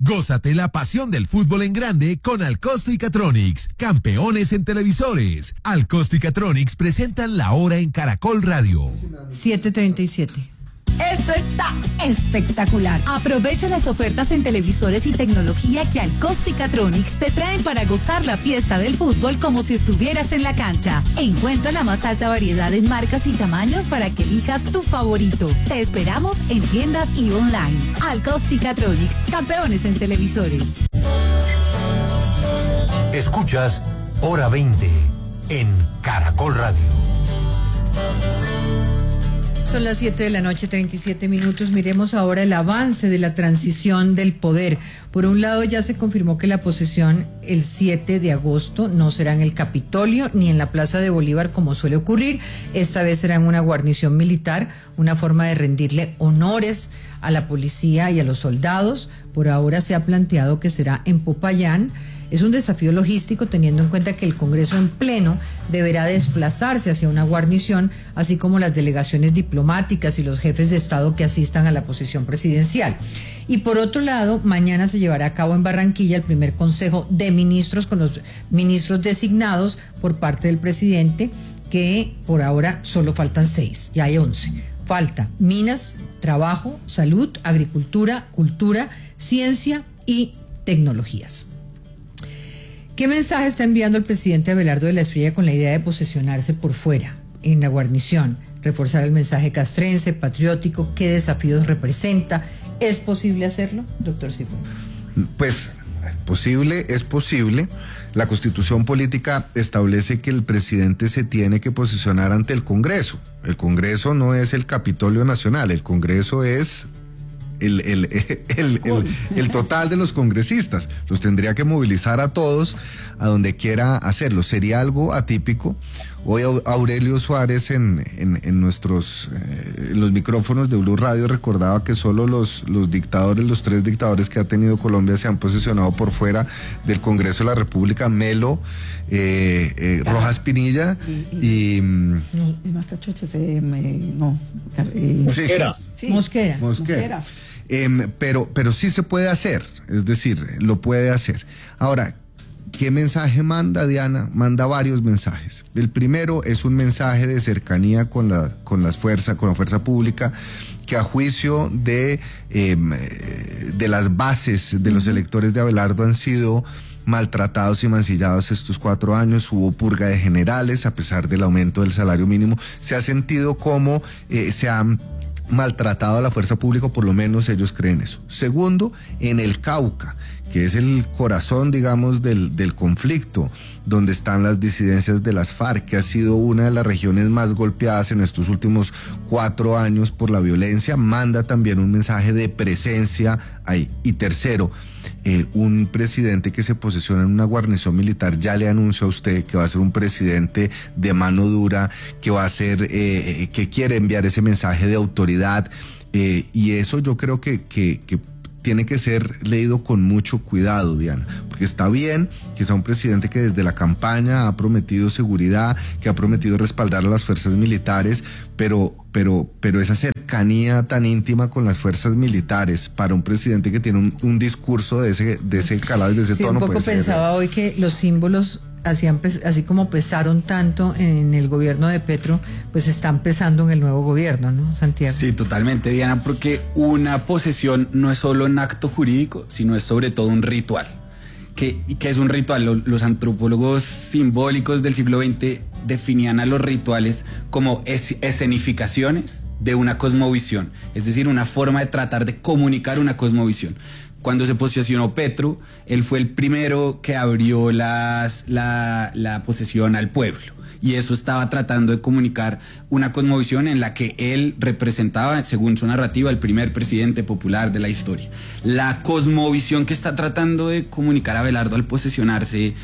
Gózate la pasión del fútbol en grande con Alcosto y Catronics, campeones en televisores. Alcosto y Catronics presentan La Hora en Caracol Radio. 7:37. Esto está espectacular. Aprovecha las ofertas en televisores y tecnología que Alcosto y Catronics te traen para gozar la fiesta del fútbol como si estuvieras en la cancha. Encuentra la más alta variedad en marcas y tamaños para que elijas tu favorito. Te esperamos en tiendas y online. Alcosto y Catronics, campeones en televisores. Escuchas Hora 20 en Caracol Radio. Son las 7:37 p.m. Miremos ahora el avance de la transición del poder. Por un lado, ya se confirmó que la posesión el 7 de agosto no será en el Capitolio ni en la Plaza de Bolívar como suele ocurrir. Esta vez será en una guarnición militar, una forma de rendirle honores a la policía y a los soldados. Por ahora se ha planteado que será en Popayán. Es un desafío logístico teniendo en cuenta que el Congreso en pleno deberá desplazarse hacia una guarnición, así como las delegaciones diplomáticas y los jefes de Estado que asistan a la posesión presidencial. Y por otro lado, mañana se llevará a cabo en Barranquilla el primer Consejo de Ministros con los ministros designados por parte del presidente, que por ahora solo faltan 6, ya hay 11. Falta Minas, Trabajo, Salud, Agricultura, Cultura, Ciencia y Tecnologías. ¿Qué mensaje está enviando el presidente Abelardo de la Espriella con la idea de posesionarse por fuera, en la guarnición? Reforzar el mensaje castrense, patriótico, ¿qué desafíos representa? ¿Es posible hacerlo, doctor Sifón? Pues es posible. La Constitución Política establece que el presidente se tiene que posicionar ante el Congreso. El Congreso no es el Capitolio Nacional, el Congreso es el total de los congresistas. Los tendría que movilizar a todos a donde quiera hacerlo. Sería algo atípico. Hoy Aurelio Suárez en los micrófonos de Blue Radio recordaba que solo los dictadores, los 3 dictadores que ha tenido Colombia se han posicionado por fuera del Congreso de la República: Melo, Rojas Pinilla y no, es más cachocho, Mosquera. Sí, Mosquera. Pero sí se puede hacer, es decir, lo puede hacer. Ahora, ¿qué mensaje manda, Diana? Manda varios mensajes. El primero es un mensaje de cercanía con la fuerza pública, que a juicio de las bases de los electores de Abelardo han sido maltratados y mancillados estos 4 años. Hubo purga de generales, a pesar del aumento del salario mínimo. Se ha sentido como se han maltratado a la fuerza pública, por lo menos ellos creen eso. Segundo, en el Cauca, que es el corazón, digamos, del conflicto, donde están las disidencias de las FARC, que ha sido una de las regiones más golpeadas en estos últimos 4 años por la violencia, manda también un mensaje de presencia ahí. Y tercero, un presidente que se posesiona en una guarnición militar ya le anunció a usted que va a ser un presidente de mano dura, que va a ser, que quiere enviar ese mensaje de autoridad, y eso yo creo que tiene que ser leído con mucho cuidado, Diana, porque está bien que sea un presidente que desde la campaña ha prometido seguridad, que ha prometido respaldar a las fuerzas militares, pero esa cercanía tan íntima con las fuerzas militares para un presidente que tiene un discurso de ese calado y de ese tono. Un poco pensaba hoy que los símbolos así como pesaron tanto en el gobierno de Petro, pues están pesando en el nuevo gobierno, ¿no, Santiago? Sí, totalmente, Diana, porque una posesión no es solo un acto jurídico, sino es sobre todo un ritual. ¿Qué es un ritual? Los antropólogos simbólicos del siglo XX definían a los rituales como escenificaciones de una cosmovisión, es decir, una forma de tratar de comunicar una cosmovisión. Cuando se posesionó Petro, él fue el primero que abrió la posesión al pueblo. Y eso estaba tratando de comunicar una cosmovisión en la que él representaba, según su narrativa, el primer presidente popular de la historia. La cosmovisión que está tratando de comunicar Abelardo al posesionarse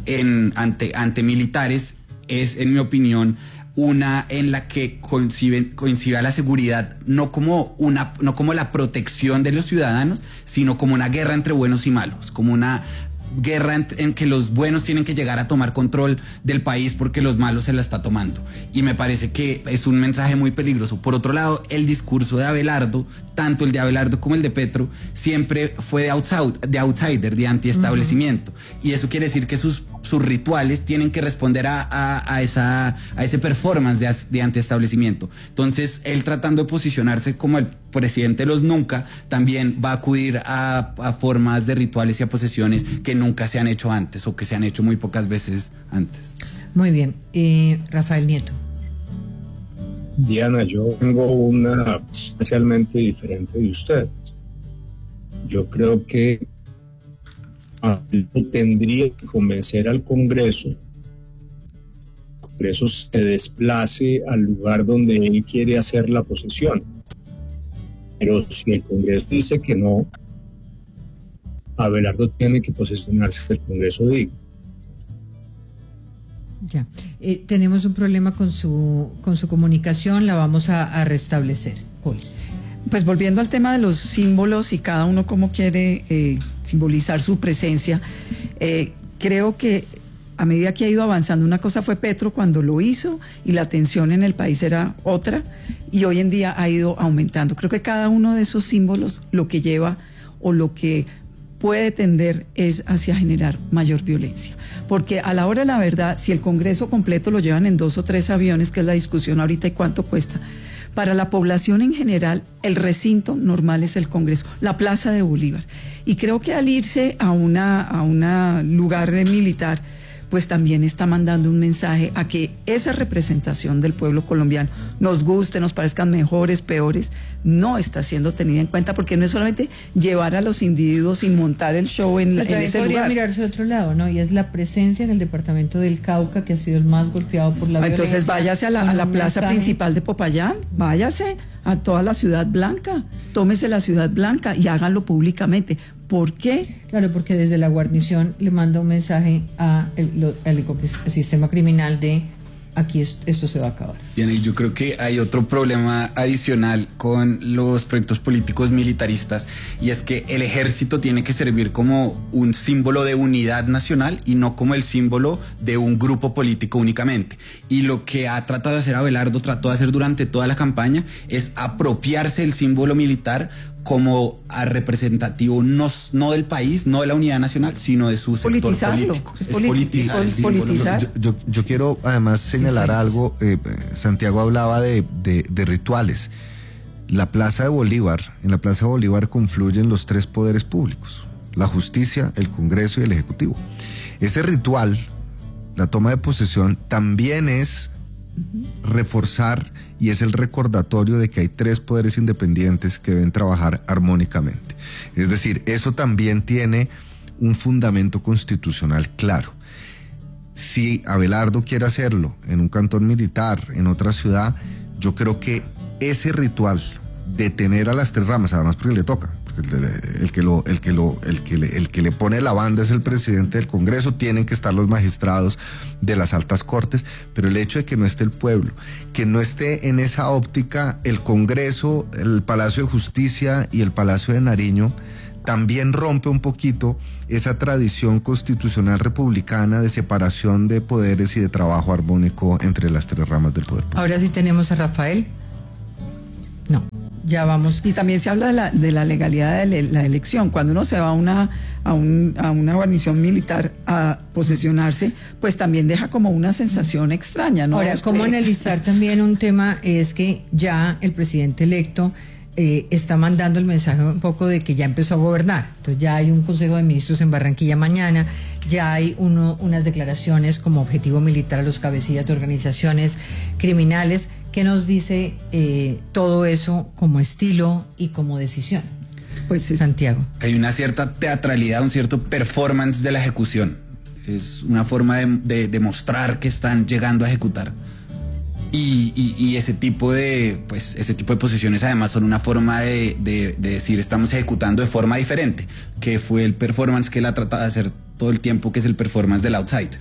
ante militares es, en mi opinión, una en la que concibe a la seguridad no como la protección de los ciudadanos, sino como una guerra entre buenos y malos, como una guerra en que los buenos tienen que llegar a tomar control del país porque los malos se la está tomando. Y me parece que es un mensaje muy peligroso. Por otro lado, el discurso de Abelardo, tanto el de Abelardo como el de Petro, siempre fue de outsider, de antiestablecimiento. Y eso quiere decir que sus rituales tienen que responder a ese performance de antiestablecimiento. Entonces, él tratando de posicionarse como el presidente de los nunca, también va a acudir a formas de rituales y a posesiones que nunca se han hecho antes o que se han hecho muy pocas veces antes. Muy bien. Rafael Nieto. Diana, yo tengo una especialmente diferente de usted. Yo creo que tendría que convencer al Congreso. El Congreso se desplace al lugar donde él quiere hacer la posesión. Pero si el Congreso dice que no, Abelardo tiene que posesionarse que el Congreso diga. Ya. Tenemos un problema con su comunicación, la vamos a restablecer. Poli. Pues volviendo al tema de los símbolos y cada uno cómo quiere simbolizar su presencia, creo que a medida que ha ido avanzando, una cosa fue Petro cuando lo hizo y la tensión en el país era otra, y hoy en día ha ido aumentando. Creo que cada uno de esos símbolos lo que lleva o lo que puede tender es hacia generar mayor violencia. Porque a la hora de la verdad, si el Congreso completo lo llevan en 2 o 3 aviones, que es la discusión ahorita y cuánto cuesta, para la población en general, el recinto normal es el Congreso, la Plaza de Bolívar. Y creo que al irse a una lugar militar, pues también está mandando un mensaje a que esa representación del pueblo colombiano, nos guste, nos parezcan mejores, peores, no está siendo tenida en cuenta, porque no es solamente llevar a los individuos y montar el show en ese lugar. Podría mirarse de otro lado, ¿no? Y es la presencia en el departamento del Cauca, que ha sido el más golpeado por la violencia. Entonces váyase a la plaza principal de Popayán, váyase a toda la Ciudad Blanca, tómese la Ciudad Blanca y háganlo públicamente. ¿Por qué? Claro, porque desde la guarnición le manda un mensaje al sistema criminal de aquí esto se va a acabar. Bien, y yo creo que hay otro problema adicional con los proyectos políticos militaristas, y es que el ejército tiene que servir como un símbolo de unidad nacional y no como el símbolo de un grupo político únicamente. Y lo que ha tratado de hacer Abelardo, trató de hacer durante toda la campaña, es apropiarse del símbolo militar como representativo no del país, no de la unidad nacional, sino de su sector político. Es politizar. Yo quiero además señalar algo. Santiago hablaba de rituales. En la Plaza de Bolívar confluyen los 3 poderes públicos: la justicia, el Congreso y el Ejecutivo. Ese ritual, la toma de posesión, también es reforzar y es el recordatorio de que hay 3 poderes independientes que deben trabajar armónicamente. Es decir, eso también tiene un fundamento constitucional claro. Si Abelardo quiere hacerlo en un cantón militar, en otra ciudad, yo creo que ese ritual de tener a las 3 ramas, además porque le toca, el que le pone la banda es el presidente del Congreso, tienen que estar los magistrados de las altas cortes, pero el hecho de que no esté el pueblo, que no esté en esa óptica el Congreso, el Palacio de Justicia y el Palacio de Nariño, también rompe un poquito esa tradición constitucional republicana de separación de poderes y de trabajo armónico entre las 3 ramas del poder público. Ahora sí tenemos a Rafael. No. Ya vamos. Y también se habla de la legalidad de la elección. Cuando uno se va a una guarnición militar a posesionarse, pues también deja como una sensación extraña, ¿no? Ahora, ¿cómo analizar también un tema? Es que ya el presidente electo está mandando el mensaje un poco de que ya empezó a gobernar. Entonces ya hay un Consejo de Ministros en Barranquilla mañana, ya hay unas declaraciones como objetivo militar a los cabecillas de organizaciones criminales. ¿Qué nos dice todo eso como estilo y como decisión? Pues Santiago. Hay una cierta teatralidad, un cierto performance de la ejecución. Es una forma de demostrar que están llegando a ejecutar. Y ese tipo de posiciones además son una forma de decir estamos ejecutando de forma diferente, que fue el performance que él ha tratado de hacer todo el tiempo, que es el performance del outsider.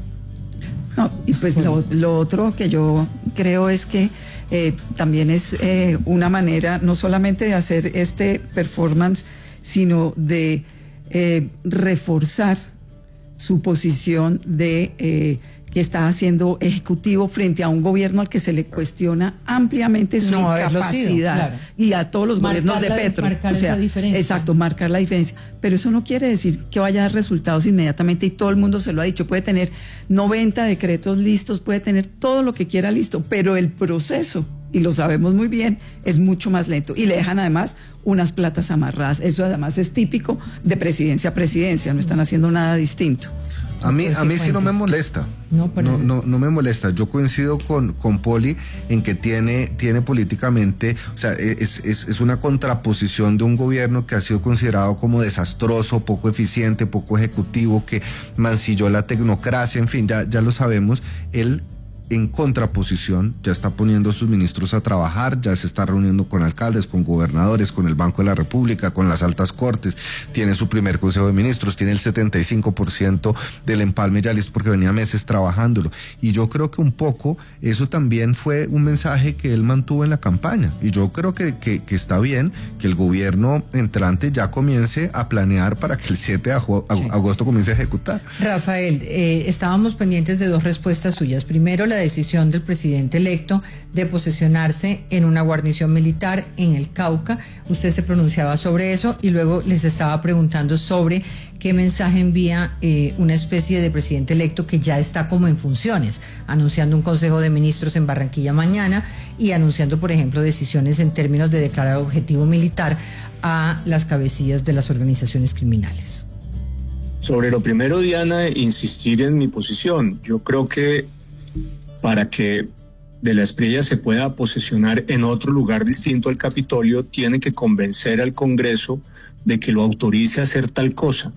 No, y pues lo otro que yo creo es que también es una manera no solamente de hacer este performance, sino de reforzar su posición de que está haciendo ejecutivo frente a un gobierno al que se le cuestiona ampliamente su incapacidad, claro. Y a todos los gobiernos de Petro. Marcar esa diferencia. Exacto, marcar la diferencia. Pero eso no quiere decir que vaya a dar resultados inmediatamente, y todo el mundo se lo ha dicho. Puede tener 90 decretos listos, puede tener todo lo que quiera listo, pero el proceso, y lo sabemos muy bien, es mucho más lento. Y le dejan además unas platas amarradas. Eso además es típico de presidencia a presidencia, no están haciendo nada distinto. A mí sí no me molesta. No me molesta. Yo coincido con Poli en que tiene políticamente, o sea, es una contraposición de un gobierno que ha sido considerado como desastroso, poco eficiente, poco ejecutivo, que mancilló la tecnocracia, en fin, ya lo sabemos. Él, en contraposición, ya está poniendo a sus ministros a trabajar, ya se está reuniendo con alcaldes, con gobernadores, con el Banco de la República, con las altas cortes, tiene su primer consejo de ministros, tiene el 75% del empalme ya listo porque venía meses trabajándolo. Y yo creo que un poco eso también fue un mensaje que él mantuvo en la campaña. Y yo creo que está bien que el gobierno entrante ya comience a planear para que el 7 de agosto comience a ejecutar. Rafael, estábamos pendientes de dos respuestas suyas. Primero, la decisión del presidente electo de posesionarse en una guarnición militar en el Cauca. Usted se pronunciaba sobre eso, y luego les estaba preguntando sobre qué mensaje envía una especie de presidente electo que ya está como en funciones, anunciando un consejo de ministros en Barranquilla mañana y anunciando, por ejemplo, decisiones en términos de declarar objetivo militar a las cabecillas de las organizaciones criminales. Sobre lo primero, Diana, insistir en mi posición. Yo creo que para que De la Espriella se pueda posesionar en otro lugar distinto al Capitolio, tiene que convencer al Congreso de que lo autorice a hacer tal cosa.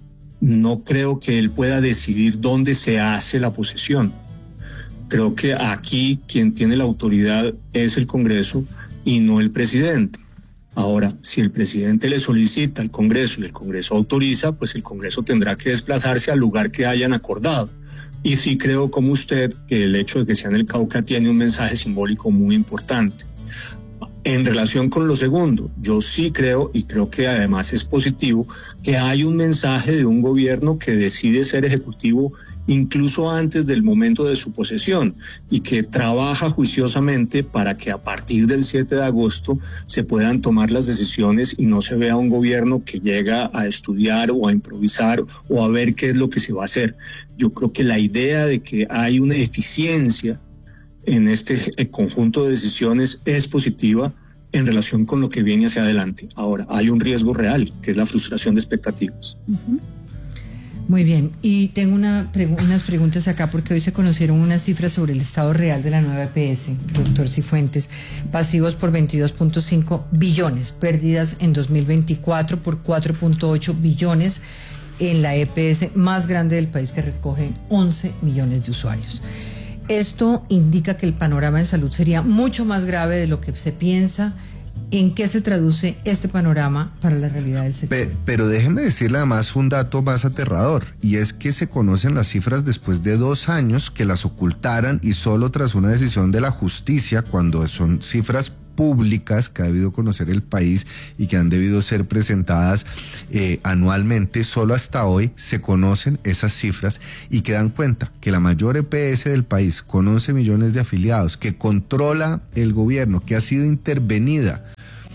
No creo que él pueda decidir dónde se hace la posesión. Creo que aquí quien tiene la autoridad es el Congreso y no el presidente. Ahora, si el presidente le solicita al Congreso y el Congreso autoriza, pues el Congreso tendrá que desplazarse al lugar que hayan acordado. Y sí creo, como usted, que el hecho de que sea en el Cauca tiene un mensaje simbólico muy importante. En relación con lo segundo, yo sí creo, y creo que además es positivo, que hay un mensaje de un gobierno que decide ser ejecutivo incluso antes del momento de su posesión, y que trabaja juiciosamente para que a partir del 7 de agosto se puedan tomar las decisiones y no se vea un gobierno que llega a estudiar o a improvisar o a ver qué es lo que se va a hacer. Yo creo que la idea de que hay una eficiencia en este conjunto de decisiones es positiva en relación con lo que viene hacia adelante. Ahora, hay un riesgo real, que es la frustración de expectativas. Uh-huh. Muy bien, y tengo unas preguntas acá, porque hoy se conocieron unas cifras sobre el estado real de la nueva EPS, doctor Cifuentes. Pasivos por 22.5 billones, pérdidas en 2024 por 4.8 billones en la EPS más grande del país, que recoge 11 millones de usuarios. Esto indica que el panorama en salud sería mucho más grave de lo que se piensa. ¿En qué se traduce este panorama para la realidad del sector? Pero déjenme decirle además un dato más aterrador, y es que se conocen las cifras después de 2 años que las ocultaran, y solo tras una decisión de la justicia, cuando son cifras públicas que ha debido conocer el país y que han debido ser presentadas anualmente. Solo hasta hoy se conocen esas cifras y que dan cuenta que la mayor EPS del país, con 11 millones de afiliados, que controla el gobierno, que ha sido intervenida,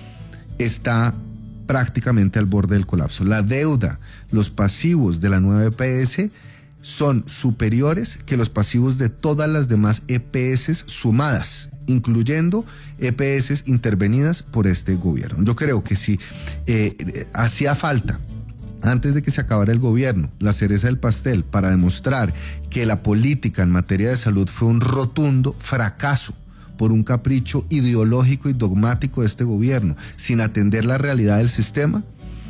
está prácticamente al borde del colapso. La deuda, los pasivos de la nueva EPS son superiores que los pasivos de todas las demás EPS sumadas, incluyendo EPS intervenidas por este gobierno. Yo creo que si hacía falta, antes de que se acabara el gobierno, la cereza del pastel para demostrar que la política en materia de salud fue un rotundo fracaso por un capricho ideológico y dogmático de este gobierno, sin atender la realidad del sistema,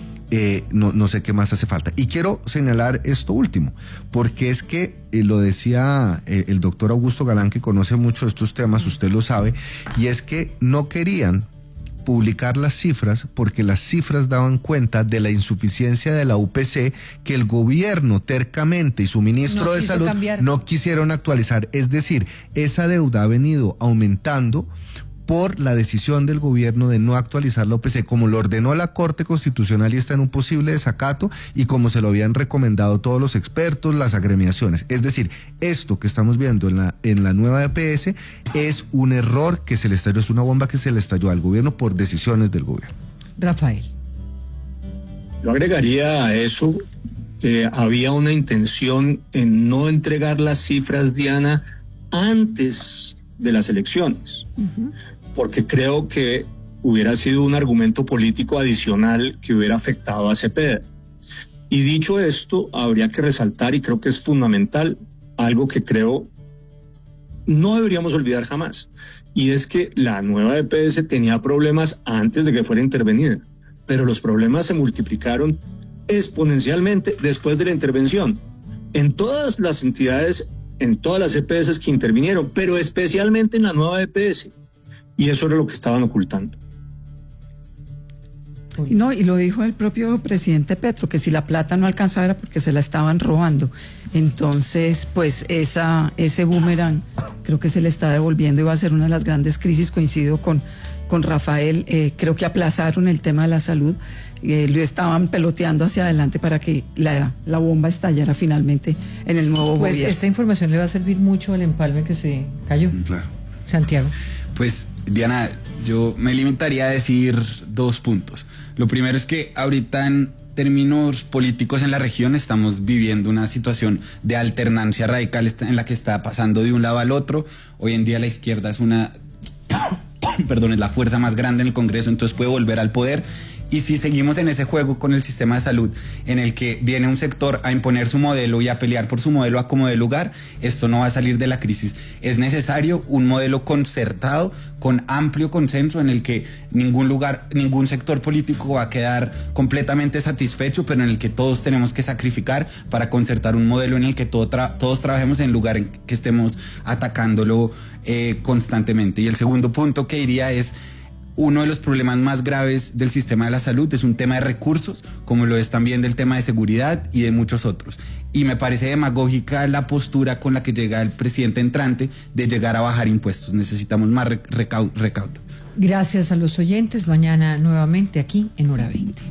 no sé qué más hace falta. Y quiero señalar esto último, porque es que lo decía el doctor Augusto Galán, que conoce mucho de estos temas, usted lo sabe, y es que no querían publicar las cifras porque las cifras daban cuenta de la insuficiencia de la UPC, que el gobierno tercamente y su ministro de Salud no quisieron actualizar. Es decir, esa deuda ha venido aumentando por la decisión del gobierno de no actualizar la OPC, como lo ordenó la Corte Constitucional y está en un posible desacato, y como se lo habían recomendado todos los expertos, las agremiaciones. Es decir, esto que estamos viendo en la nueva EPS es un error que se le estalló, es una bomba que se le estalló al gobierno por decisiones del gobierno. Rafael. Yo agregaría a eso que había una intención en no entregar las cifras, Diana, antes de las elecciones, porque creo que hubiera sido un argumento político adicional que hubiera afectado a Cepeda. Y dicho esto, habría que resaltar, y creo que es fundamental, algo que creo no deberíamos olvidar jamás, y es que la nueva EPS tenía problemas antes de que fuera intervenida, pero los problemas se multiplicaron exponencialmente después de la intervención. En todas las entidades, en todas las EPS que intervinieron, pero especialmente en la nueva EPS. Y eso era lo que estaban ocultando. No, y lo dijo el propio presidente Petro, que si la plata no alcanzaba era porque se la estaban robando. Entonces, pues ese boomerang creo que se le está devolviendo y va a ser una de las grandes crisis. Coincido con Rafael, creo que aplazaron el tema de la salud. Lo estaban peloteando hacia adelante para que la bomba estallara finalmente en el nuevo gobierno. Pues esta información le va a servir mucho al empalme que se cayó. Claro. Santiago. Pues, Diana, yo me limitaría a decir 2 puntos. Lo primero es que ahorita en términos políticos en la región estamos viviendo una situación de alternancia radical en la que está pasando de un lado al otro. Hoy en día la izquierda es es la fuerza más grande en el Congreso, entonces puede volver al poder. Y si seguimos en ese juego con el sistema de salud, en el que viene un sector a imponer su modelo y a pelear por su modelo a como dé lugar, esto no va a salir de la crisis. Es necesario un modelo concertado, con amplio consenso, en el que ningún sector político va a quedar completamente satisfecho, pero en el que todos tenemos que sacrificar para concertar un modelo en el que todos trabajemos en lugar en que estemos atacándolo constantemente. Y el segundo punto que diría es: uno de los problemas más graves del sistema de la salud es un tema de recursos, como lo es también del tema de seguridad y de muchos otros. Y me parece demagógica la postura con la que llega el presidente entrante de llegar a bajar impuestos. Necesitamos más recaudo. Gracias a los oyentes. Mañana nuevamente aquí en Hora 20.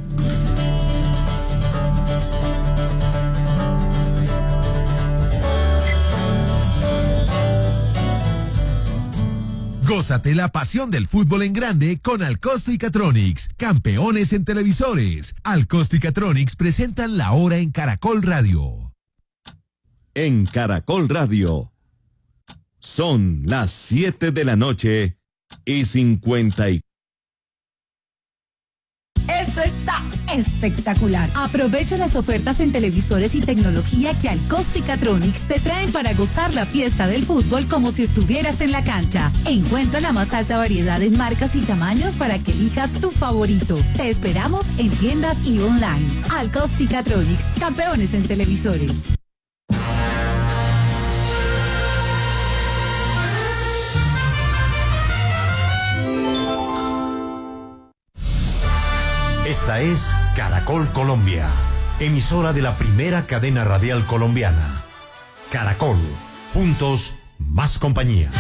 Gózate la pasión del fútbol en grande con Alcosto y Catronics, campeones en televisores. Alcosto y Catronics presentan La Hora en Caracol Radio. En Caracol Radio son las 7 de la noche y 54. Esto está espectacular. Aprovecha las ofertas en televisores y tecnología que Alcosto y Catronics te traen para gozar la fiesta del fútbol como si estuvieras en la cancha. Encuentra la más alta variedad en marcas y tamaños para que elijas tu favorito. Te esperamos en tiendas y online. Alcosto y Catronics, campeones en televisores. Esta es Caracol Colombia, emisora de la primera cadena radial colombiana. Caracol, juntos, más compañía.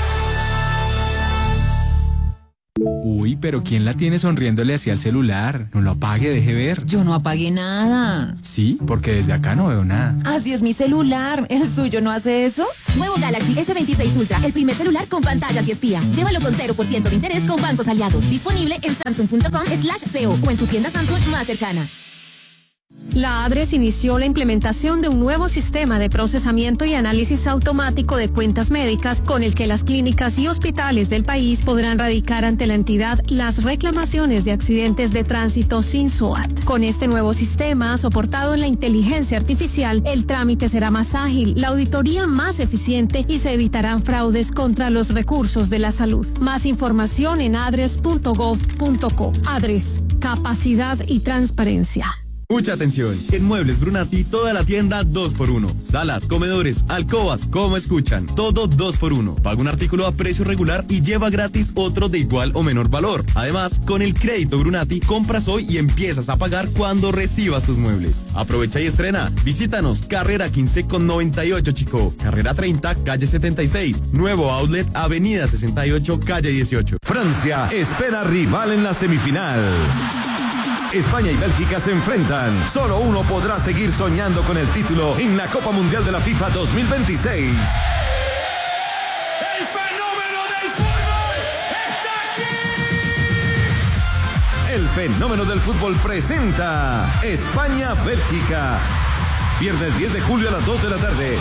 Uy, pero ¿quién la tiene sonriéndole hacia el celular? No lo apague, deje ver. Yo no apagué nada. Sí, porque desde acá no veo nada. Así es mi celular. ¿El suyo no hace eso? Nuevo Galaxy S26 Ultra, el primer celular con pantalla anti-espía. Llévalo con 0% de interés con bancos aliados. Disponible en samsung.com/co o en tu tienda Samsung más cercana. La ADRES inició la implementación de un nuevo sistema de procesamiento y análisis automático de cuentas médicas con el que las clínicas y hospitales del país podrán radicar ante la entidad las reclamaciones de accidentes de tránsito sin SOAT. Con este nuevo sistema, soportado en la inteligencia artificial, el trámite será más ágil, la auditoría más eficiente y se evitarán fraudes contra los recursos de la salud. Más información en adres.gov.co. ADRES, capacidad y transparencia. Mucha atención, en Muebles Brunati toda la tienda 2x1. Salas, comedores, alcobas, como escuchan, todo 2x1. Paga un artículo a precio regular y lleva gratis otro de igual o menor valor. Además, con el crédito Brunati, compras hoy y empiezas a pagar cuando recibas tus muebles. Aprovecha y estrena. Visítanos, carrera 15 con 98 Chicó, carrera 30, calle 76. Nuevo outlet, avenida 68, calle 18. Francia espera rival en la semifinal. España y Bélgica se enfrentan. Solo uno podrá seguir soñando con el título en la Copa Mundial de la FIFA 2026. ¡El fenómeno del fútbol está aquí! El fenómeno del fútbol presenta España-Bélgica. Viernes 10 de julio a las 2 de la tarde.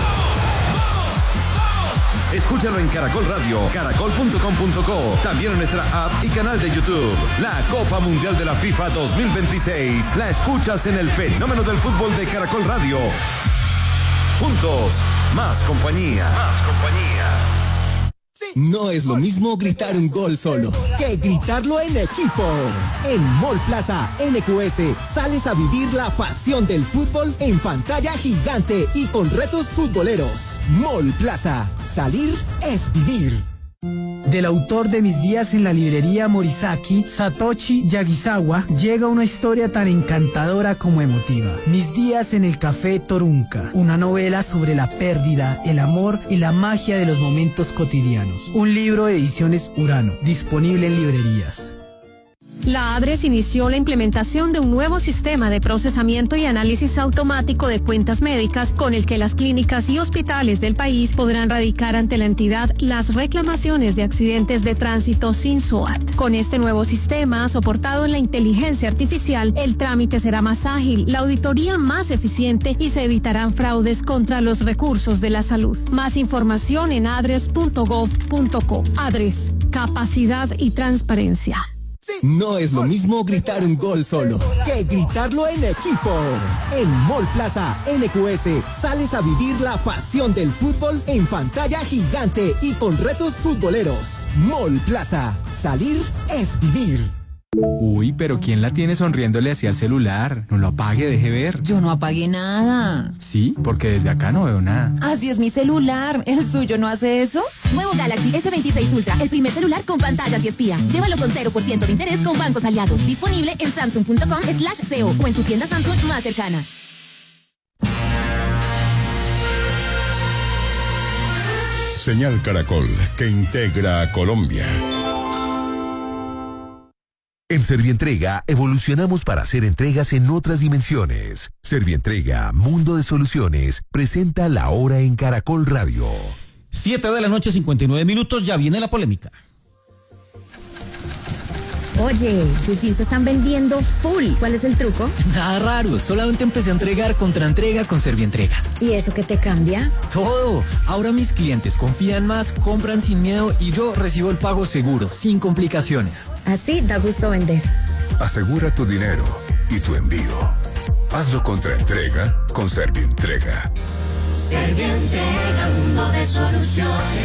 Escúchalo en Caracol Radio, caracol.com.co, también en nuestra app y canal de YouTube. La Copa Mundial de la FIFA 2026. La escuchas en el fenómeno del fútbol de Caracol Radio. Juntos, más compañía. Más compañía. No es lo mismo gritar un gol solo que gritarlo en equipo. En Mall Plaza NQS sales a vivir la pasión del fútbol en pantalla gigante y con retos futboleros. Mall Plaza. Salir es vivir. Del autor de Mis días en la librería Morisaki, Satoshi Yagisawa, llega una historia tan encantadora como emotiva. Mis días en el café Torunca, una novela sobre la pérdida, el amor y la magia de los momentos cotidianos. Un libro de Ediciones Urano, disponible en librerías. La ADRES inició la implementación de un nuevo sistema de procesamiento y análisis automático de cuentas médicas con el que las clínicas y hospitales del país podrán radicar ante la entidad las reclamaciones de accidentes de tránsito sin SOAT. Con este nuevo sistema, soportado en la inteligencia artificial, el trámite será más ágil, la auditoría más eficiente y se evitarán fraudes contra los recursos de la salud. Más información en adres.gov.co. ADRES, capacidad y transparencia. No es lo mismo gritar un gol solo que gritarlo en equipo. En Mall Plaza NQS sales a vivir la pasión del fútbol en pantalla gigante y con retos futboleros. Mall Plaza. Salir es vivir. Uy, pero ¿quién la tiene sonriéndole hacia el celular? No lo apague, deje ver. Yo no apagué nada. Sí, porque desde acá no veo nada. Así es mi celular. ¿El suyo no hace eso? Nuevo Galaxy S26 Ultra, el primer celular con pantalla antiespía. Llévalo con 0% de interés con bancos aliados. Disponible en samsung.com/co o en tu tienda Samsung más cercana. Señal Caracol, que integra a Colombia. En Servientrega evolucionamos para hacer entregas en otras dimensiones. Servientrega, Mundo de Soluciones, presenta La Hora en Caracol Radio. 7 de la noche, 59 minutos, ya viene la polémica. Oye, tus jeans se están vendiendo full. ¿Cuál es el truco? Nada raro, solamente empecé a entregar contra entrega con Servientrega. ¿Y eso qué te cambia? Todo. Ahora mis clientes confían más, compran sin miedo y yo recibo el pago seguro, sin complicaciones. Así da gusto vender. Asegura tu dinero y tu envío. Hazlo contra entrega con Servientrega. Servientrega, mundo de soluciones.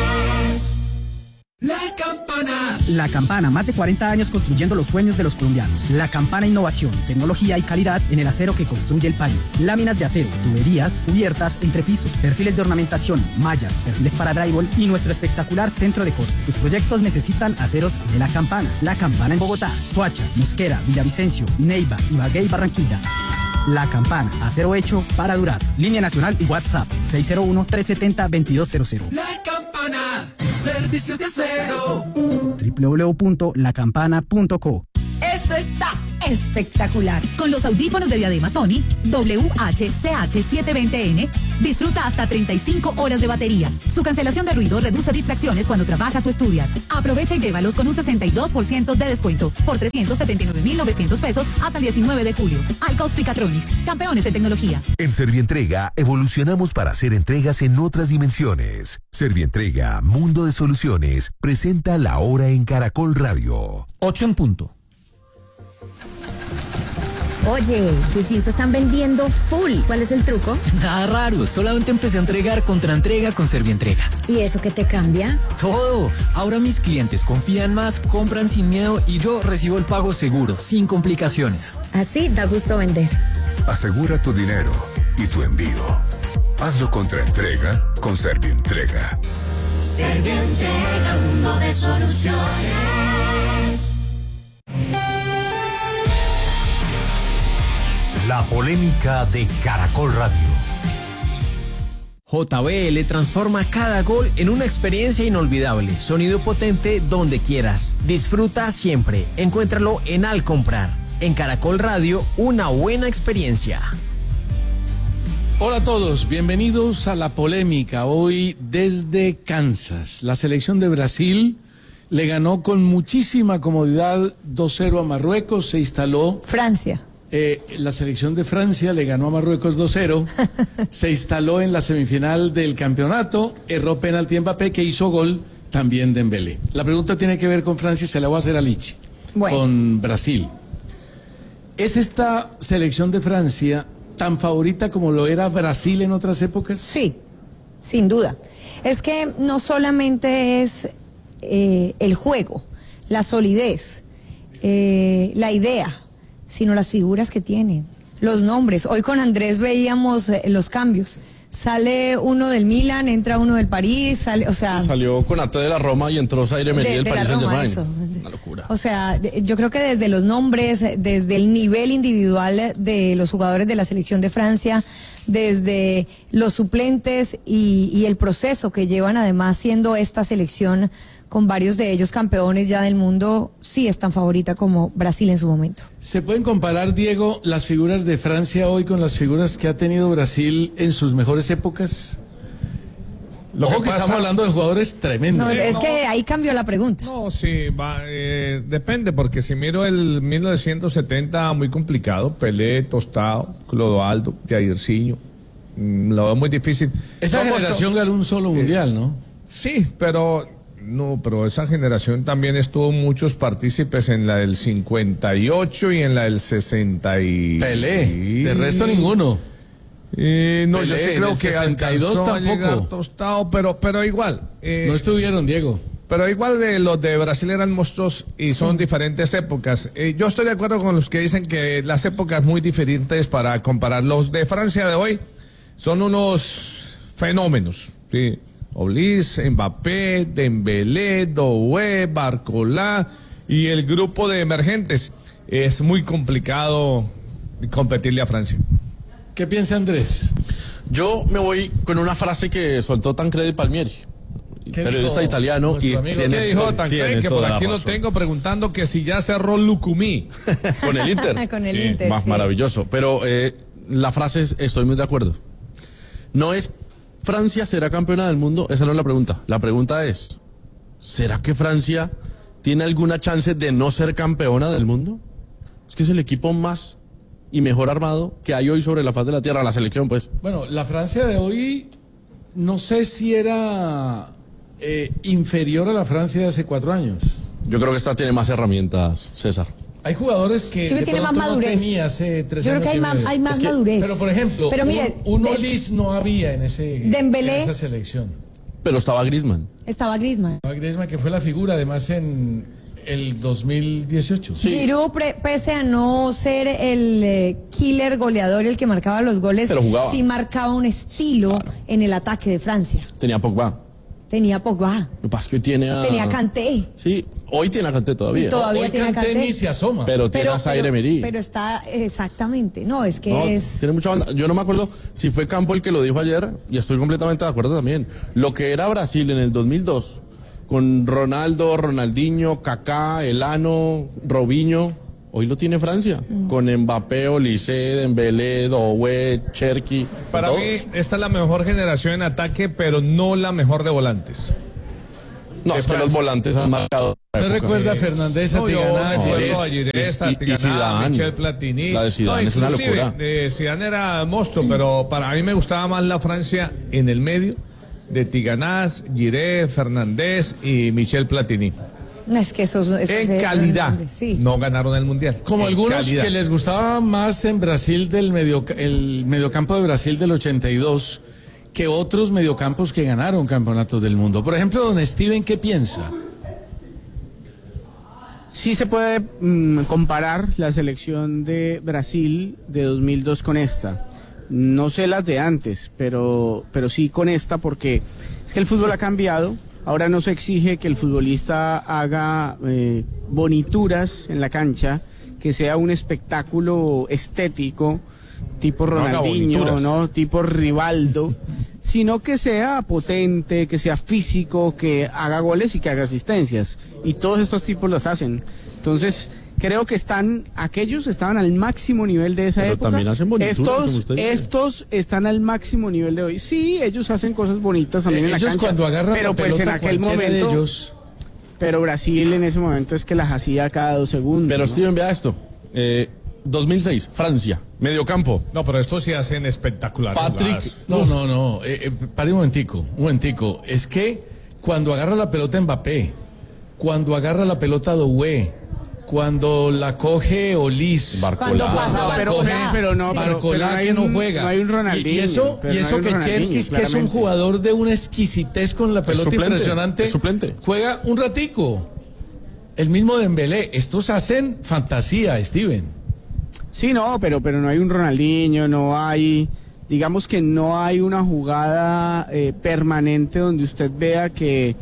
La Campana. La Campana, más de 40 años construyendo los sueños de los colombianos. La Campana, innovación, tecnología y calidad en el acero que construye el país. Láminas de acero, tuberías, cubiertas, entrepiso, perfiles de ornamentación, mallas, perfiles para drywall y nuestro espectacular centro de corte. Tus proyectos necesitan aceros de La Campana. La Campana en Bogotá, Soacha, Mosquera, Villavicencio, Neiva, Ibagué y Barranquilla. La Campana, acero hecho para durar. Línea nacional y WhatsApp 601-370-2200. La Campana, servicios de acero. www.lacampana.co. Esto está espectacular. Con los audífonos de diadema Sony WH-CH720N, disfruta hasta 35 horas de batería. Su cancelación de ruido reduce distracciones cuando trabajas o estudias. Aprovecha y llévalos con un 62% de descuento por 379.900 pesos hasta el 19 de julio. Alcausticatronics, campeones de tecnología. En Servientrega evolucionamos para hacer entregas en otras dimensiones. Servientrega, Mundo de Soluciones, presenta La Hora en Caracol Radio. 8 en punto. Oye, tus jeans se están vendiendo full. ¿Cuál es el truco? Nada raro, solamente empecé a entregar contra entrega con Servientrega. ¿Y eso qué te cambia? Todo. Ahora mis clientes confían más, compran sin miedo y yo recibo el pago seguro, sin complicaciones. Así da gusto vender. Asegura tu dinero y tu envío. Hazlo contra entrega con Servientrega. Servientrega, mundo de soluciones. La polémica de Caracol Radio. JBL transforma cada gol en una experiencia inolvidable. Sonido potente donde quieras. Disfruta siempre. Encuéntralo en Al Comprar. En Caracol Radio, una buena experiencia. Hola a todos, bienvenidos a La Polémica. Hoy desde Kansas. La selección de Brasil le ganó con muchísima comodidad 2-0 a Marruecos. Se instaló... Francia. La selección de Francia le ganó a Marruecos 2-0, se instaló en la semifinal del campeonato, erró penalti Mbappé, que hizo gol también Dembélé. La pregunta tiene que ver con Francia, se la voy a hacer a Lichi, con Brasil. ¿Es esta selección de Francia tan favorita como lo era Brasil en otras épocas? Sí, sin duda. Es que no solamente es el juego, la solidez, la idea, sino las figuras que tiene, los nombres. Hoy con Andrés veíamos los cambios. Sale uno del Milan, entra uno del París, sale, o sea... Salió Konaté de la Roma y entró Zaire Emery del Paris Saint-Germain. Una locura. O sea, yo creo que desde los nombres, desde el nivel individual de los jugadores de la selección de Francia, desde los suplentes y el proceso que llevan además siendo esta selección con varios de ellos campeones ya del mundo, sí es tan favorita como Brasil en su momento. ¿Se pueden comparar, Diego, las figuras de Francia hoy con las figuras que ha tenido Brasil en sus mejores épocas? Ojo que estamos hablando de jugadores tremendos. No, es que ahí cambió la pregunta. No, sí, depende, porque si miro el 1970, muy complicado. Pelé, Tostado, Clodoaldo, Jairzinho, lo veo muy difícil. Esa generación ganó un solo mundial, ¿no? Sí, pero esa generación también estuvo muchos partícipes en la del 58 y en la del 60 y... Pelé, de resto ninguno. No, Pelé, yo sí creo que 62 tampoco. Tostado, pero igual. No estuvieron, Diego. Pero igual los de Brasil eran monstruos y son diferentes épocas. Yo estoy de acuerdo con los que dicen que las épocas muy diferentes para comparar. Los de Francia de hoy son unos fenómenos, sí. Olis, Mbappé, Dembélé, Doué, Barcola y el grupo de emergentes. Es muy complicado competirle a Francia. ¿Qué piensa Andrés? Yo me voy con una frase que soltó Tancredi Palmieri, periodista italiano. ¿Qué dijo Tancredi? Que por aquí lo tengo preguntando que si ya cerró Lucumí. Con el Inter. Con el Inter, más sí. Maravilloso. Pero la frase es, estoy muy de acuerdo. No es ¿Francia será campeona del mundo? Esa no es la pregunta. La pregunta es, ¿será que Francia tiene alguna chance de no ser campeona del mundo? Es que es el equipo más y mejor armado que hay hoy sobre la faz de la tierra, la selección, pues. Bueno, la Francia de hoy, no sé si era inferior a la Francia de hace 4 años. Yo creo que esta tiene más herramientas, César. Hay jugadores que de tiene más madurez. No tenía hace 3 Yo años. creo que hay más madurez. Pero por ejemplo, un Olis no había en esa selección. Pero estaba Griezmann. Estaba Griezmann. Que fue la figura además en el 2018. Sí. Giroud, pese a no ser el killer goleador, el que marcaba los goles, pero jugaba. Sí marcaba un estilo en el ataque de Francia. Tenía Pogba. Lo que pasa es que tenía Kanté. Sí, hoy tiene a Kanté todavía. Y todavía hoy tiene a Kanté. Ni se asoma. Pero tiene a Zaire Emery. Pero está, exactamente. No, es que tiene mucha banda. Yo no me acuerdo si fue Campo el que lo dijo ayer, y estoy completamente de acuerdo también. Lo que era Brasil en el 2002, con Ronaldo, Ronaldinho, Kaká, Elano, Robinho, hoy lo tiene Francia, con Mbappé, Olise, Dembélé, Doué, Cherki. Para mí, esta es la mejor generación en ataque, pero no la mejor de volantes. No, es que los volantes han marcado. ¿Usted recuerda a Fernández, a Zidane, Michel Platini? La de Zidane es una locura. Zidane era monstruo, pero para mí me gustaba más la Francia en el medio, de Tiganás, Giroud, Fernández y Michel Platini. Es que esos en calidad sí. No ganaron el mundial. Como en algunos calidad. Que les gustaba más en Brasil el mediocampo de Brasil del 82 que otros mediocampos que ganaron campeonatos del mundo. Por ejemplo, don Steven, ¿qué piensa? Sí se puede comparar la selección de Brasil de 2002 con esta. No sé las de antes, pero sí con esta, porque es que el fútbol ha cambiado. Ahora no se exige que el futbolista haga bonituras en la cancha, que sea un espectáculo estético, tipo Ronaldinho, ¿no? Tipo Rivaldo, sino que sea potente, que sea físico, que haga goles y que haga asistencias. Y todos estos tipos los hacen. Entonces, creo que aquellos estaban al máximo nivel de esa época. También hacen bonitura, estos están al máximo nivel de hoy. Sí, ellos hacen cosas bonitas también en la cancha. Cuando agarran pero la pues pelota, en aquel momento, de ellos... pero Brasil en ese momento es que las hacía cada 2 segundos. Pero ¿no? Steven, vea esto. 2006, Francia, mediocampo. No, pero estos sí hacen espectacular. Patrick. No. Pare un momentico. Es que cuando agarra la pelota Mbappé, cuando agarra la pelota Doué, cuando la coge Olis, Cuando pasa Barcolá. Barcolá que no juega. No hay un Ronaldinho. Y eso que Cherkis, que es un jugador de una exquisitez con la pelota impresionante, suplente. Juega un ratico. El mismo Dembélé. Estos hacen fantasía, Steven. Sí, no, pero no hay un Ronaldinho, no hay... Digamos que no hay una jugada permanente donde usted vea que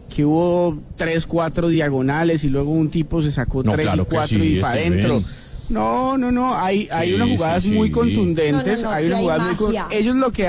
hubo 3, 4 diagonales y luego un tipo se sacó 3 y 4 y para adentro. No, hay unas jugadas muy contundentes, hay unas jugadas muy ellos lo que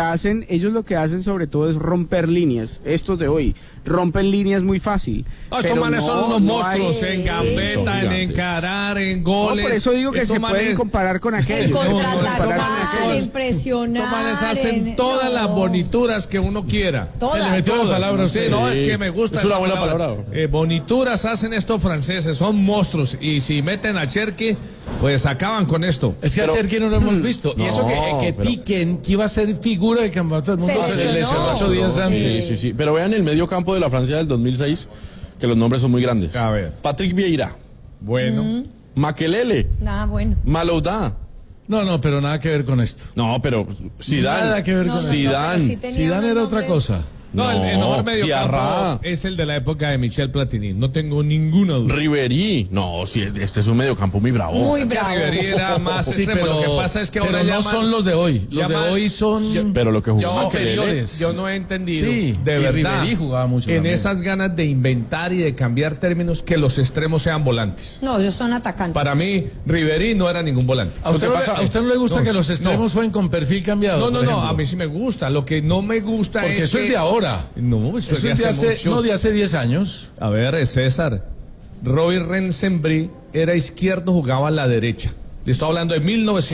hacen sobre todo es romper líneas, estos de hoy, rompen líneas muy fácil. Estos manes son unos monstruos en gambeta, en encarar, en goles. Por eso digo que se pueden comparar con aquellos. En contraatacar, en presionar. Estos manes hacen todas las bonituras que uno quiera. Todas. Se le metió la palabra a usted. No, es que me gusta. Es una buena palabra. Bonituras hacen estos franceses, son monstruos. Y si meten a Cherki, pues acaban con esto. Es que a Cherki no lo hemos visto. Y eso que Tiken, que iba a ser figura del campeonato del mundo, se lesionó 8 días antes. Sí. Pero vean el medio campo de la Francia del 2006, que los nombres son muy grandes. A ver. Patrick Vieira. Bueno. Makelele. Bueno. Malouda. No, pero nada que ver con esto. No, pero Zidane. Nada que ver con esto. Zidane era otra cosa. No, el mejor mediocampo es el de la época de Michel Platini. No tengo ninguna duda. Ribery. No, sí, este es un mediocampo muy bravo. Muy bravo. Ribery era más extremo. Lo que pasa es que ahora no son los de hoy. Los de hoy son pero lo que jugaba superiores. Yo no he entendido. Sí, de verdad. Ribery jugaba mucho. En también. esas ganas de inventar y de cambiar términos, que los extremos sean volantes. No, ellos son atacantes. Para mí, Ribery no era ningún volante. ¿A usted no le gusta que los extremos jueguen con perfil cambiado? No, a mí sí me gusta. Lo que no me gusta porque eso es de ahora. No, eso es de hace 10 años. A ver, César. Roy Rensenbri era izquierdo, jugaba a la derecha. Le estoy hablando de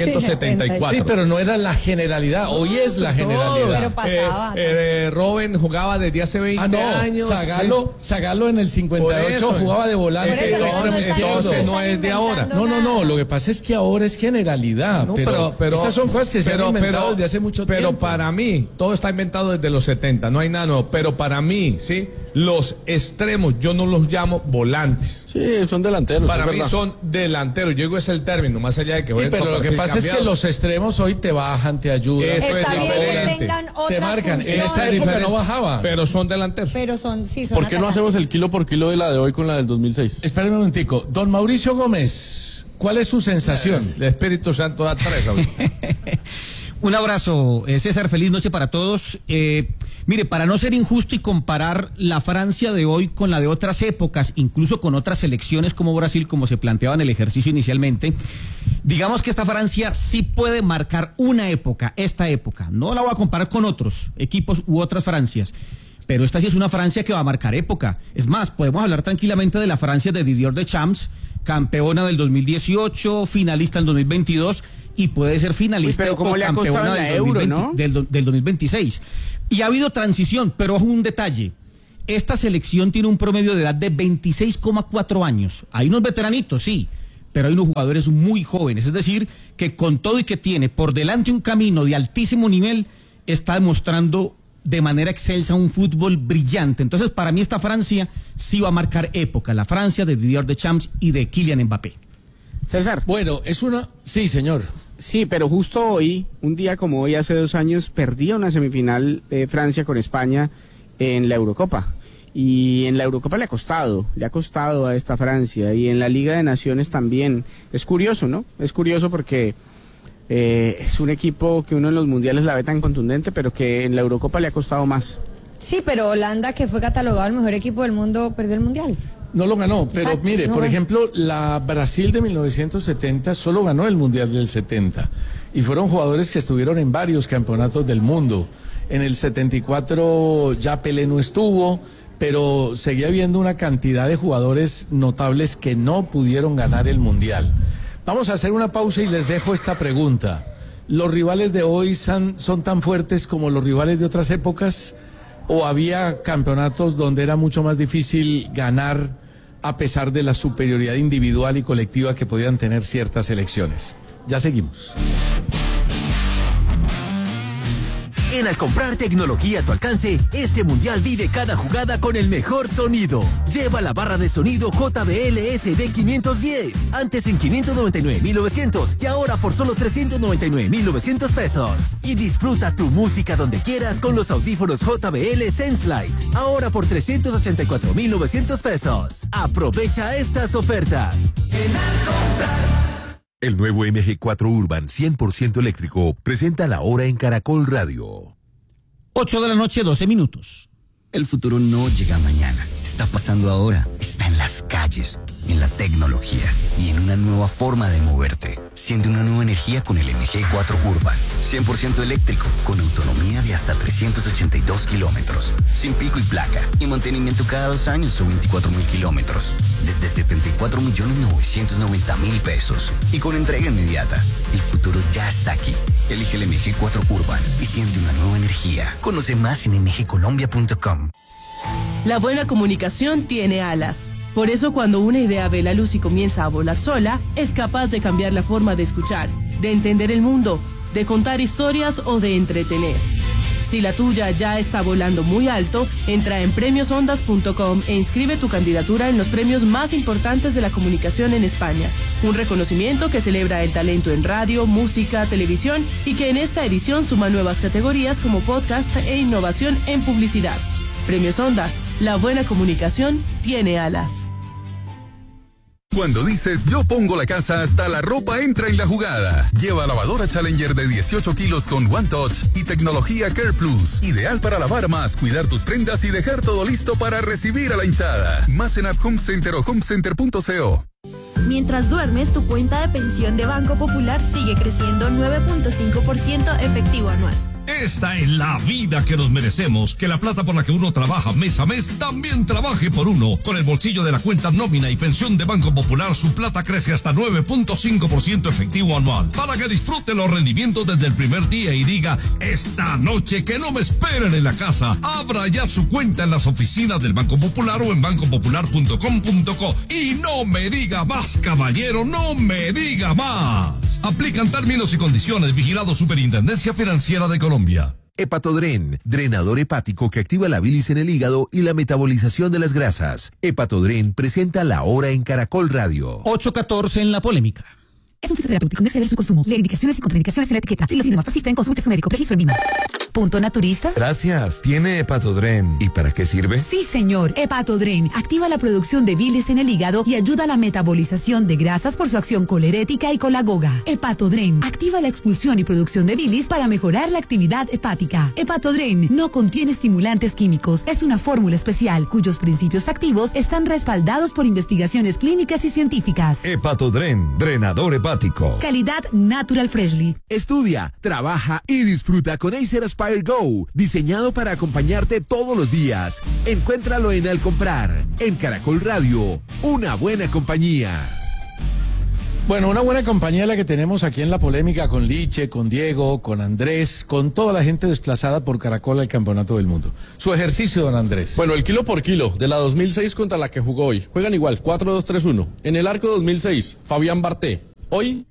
1974. Sí, pero no era la generalidad. Hoy es la generalidad. Pero pasaba. Robben jugaba desde hace 20 años. Zagallo en el 58 jugaba de volante. Entonces no es de ahora. No. Lo que pasa es que ahora es generalidad. Pero esas son cosas que se han inventado desde hace mucho tiempo. Pero para mí, todo está inventado desde los 70. No hay nada nuevo. Pero para mí, ¿sí? Los extremos, yo no los llamo volantes. Sí, son delanteros. Para mí son delanteros. Yo digo es el término, más allá de que voy pero lo que pasa es que los extremos hoy te bajan, te ayudan. Eso es diferente. Te marcan. En esa época no bajaba. Pero son delanteros. Pero son ¿Por qué no hacemos el kilo por kilo de la de hoy con la del 2006? Espérame un momentico. Don Mauricio Gómez, ¿cuál es su sensación? El Espíritu Santo da 3 ahorita. Un abrazo, César, feliz noche para todos. Mire, para no ser injusto y comparar la Francia de hoy con la de otras épocas, incluso con otras selecciones como Brasil, como se planteaba en el ejercicio inicialmente, digamos que esta Francia sí puede marcar una época, esta época. No la voy a comparar con otros equipos u otras Francias, pero esta sí es una Francia que va a marcar época. Es más, podemos hablar tranquilamente de la Francia de Didier Deschamps, campeona del 2018, finalista en 2022, y puede ser finalista o campeona del 2026. Y ha habido transición, pero ojo un detalle. Esta selección tiene un promedio de edad de 26,4 años. Hay unos veteranitos, sí, pero hay unos jugadores muy jóvenes. Es decir, que con todo y que tiene por delante un camino de altísimo nivel, está demostrando de manera excelsa un fútbol brillante. Entonces, para mí esta Francia sí va a marcar época. La Francia de Didier Deschamps y de Kylian Mbappé. César. Bueno, es una... Sí, señor. Sí, pero justo hoy, un día como hoy, hace 2 años, perdía una semifinal Francia con España en la Eurocopa. Y en la Eurocopa le ha costado a esta Francia. Y en la Liga de Naciones también. Es curioso, ¿no? Es curioso porque es un equipo que uno en los mundiales la ve tan contundente, pero que en la Eurocopa le ha costado más. Sí, pero Holanda, que fue catalogado el mejor equipo del mundo, perdió el mundial. No lo ganó, pero Exacto, mire, no por ganó. ejemplo, la Brasil de 1970 solo ganó el Mundial del 70 y fueron jugadores que estuvieron en varios campeonatos del mundo. En el 74 ya Pelé no estuvo, pero seguía habiendo una cantidad de jugadores notables que no pudieron ganar el Mundial. Vamos a hacer una pausa y les dejo esta pregunta. ¿Los rivales de hoy son tan fuertes como los rivales de otras épocas? ¿O había campeonatos donde era mucho más difícil ganar a pesar de la superioridad individual y colectiva que podían tener ciertas selecciones? Ya seguimos. En Al Comprar tecnología a tu alcance, este mundial vive cada jugada con el mejor sonido. Lleva la barra de sonido JBL SB510, antes en 599.900 y ahora por solo 399.900 pesos. Y disfruta tu música donde quieras con los audífonos JBL SenseLite, ahora por 384.900 pesos. Aprovecha estas ofertas. En Al Comprar. El nuevo MG4 Urban 100% eléctrico presenta la hora en Caracol Radio. 8 de la noche, 12 minutos. El futuro no llega mañana. Está pasando ahora. Está en las calles, en la tecnología y en una nueva forma de moverte. Siente una nueva energía con el MG4 Urban. 100% eléctrico, con autonomía de hasta 382 kilómetros. Sin pico y placa. Y mantenimiento cada 2 años o 24.000 kilómetros. Desde 74.990.000 pesos. Y con entrega inmediata. El futuro ya está aquí. Elige el MG4 Urban y siente una nueva energía. Conoce más en mgcolombia.com. La buena comunicación tiene alas. Por eso cuando una idea ve la luz y comienza a volar sola, es capaz de cambiar la forma de escuchar, de entender el mundo, de contar historias o de entretener. Si la tuya ya está volando muy alto, entra en premiosondas.com e inscribe tu candidatura en los premios más importantes de la comunicación en España. Un reconocimiento que celebra el talento en radio, música, televisión y que en esta edición suma nuevas categorías como podcast e innovación en publicidad. Premios Ondas, la buena comunicación tiene alas. Cuando dices yo pongo la casa, hasta la ropa entra en la jugada. Lleva lavadora Challenger de 18 kilos con One Touch y tecnología Care Plus. Ideal para lavar más, cuidar tus prendas y dejar todo listo para recibir a la hinchada. Más en App Home Center o homecenter.co. Mientras duermes, tu cuenta de pensión de Banco Popular sigue creciendo 9.5% efectivo anual. Esta es la vida que nos merecemos, que la plata por la que uno trabaja mes a mes también trabaje por uno. Con el bolsillo de la cuenta nómina y pensión de Banco Popular, su plata crece hasta 9.5% efectivo anual, para que disfrute los rendimientos desde el primer día y diga, esta noche que no me esperen en la casa. Abra ya su cuenta en las oficinas del Banco Popular o en bancopopular.com.co. Y no me diga más, caballero, no me diga más. Aplican términos y condiciones. Vigilado Superintendencia Financiera de Colombia. Hepatodren, drenador hepático que activa la bilis en el hígado y la metabolización de las grasas. Hepatodren presenta la hora en Caracol Radio. 8:14 en la polémica. Es un fitoterapéutico, no exceder su consumo. Lee indicaciones y contraindicaciones en la etiqueta. Si los síntomas persisten, consulte a su médico. Registro en Vima. ¿Punto naturista? Gracias. ¿Tiene Hepatodren? ¿Y para qué sirve? Sí, señor. Hepatodren activa la producción de bilis en el hígado y ayuda a la metabolización de grasas por su acción colerética y colagoga. Hepatodren activa la expulsión y producción de bilis para mejorar la actividad hepática. Hepatodren no contiene estimulantes químicos. Es una fórmula especial cuyos principios activos están respaldados por investigaciones clínicas y científicas. Hepatodren, drenador hepático. Calidad Natural Freshly. Estudia, trabaja y disfruta con Acer Aspire Go, diseñado para acompañarte todos los días. Encuéntralo en Al Comprar, en Caracol Radio, una buena compañía. Bueno, una buena compañía la que tenemos aquí en La Polémica con Liche, con Diego, con Andrés, con toda la gente desplazada por Caracol al Campeonato del Mundo. Su ejercicio, don Andrés. Bueno, el kilo por kilo de la 2006 contra la que jugó hoy. Juegan igual, 4-2-3-1. En el arco 2006, Fabián Barté. Hoy...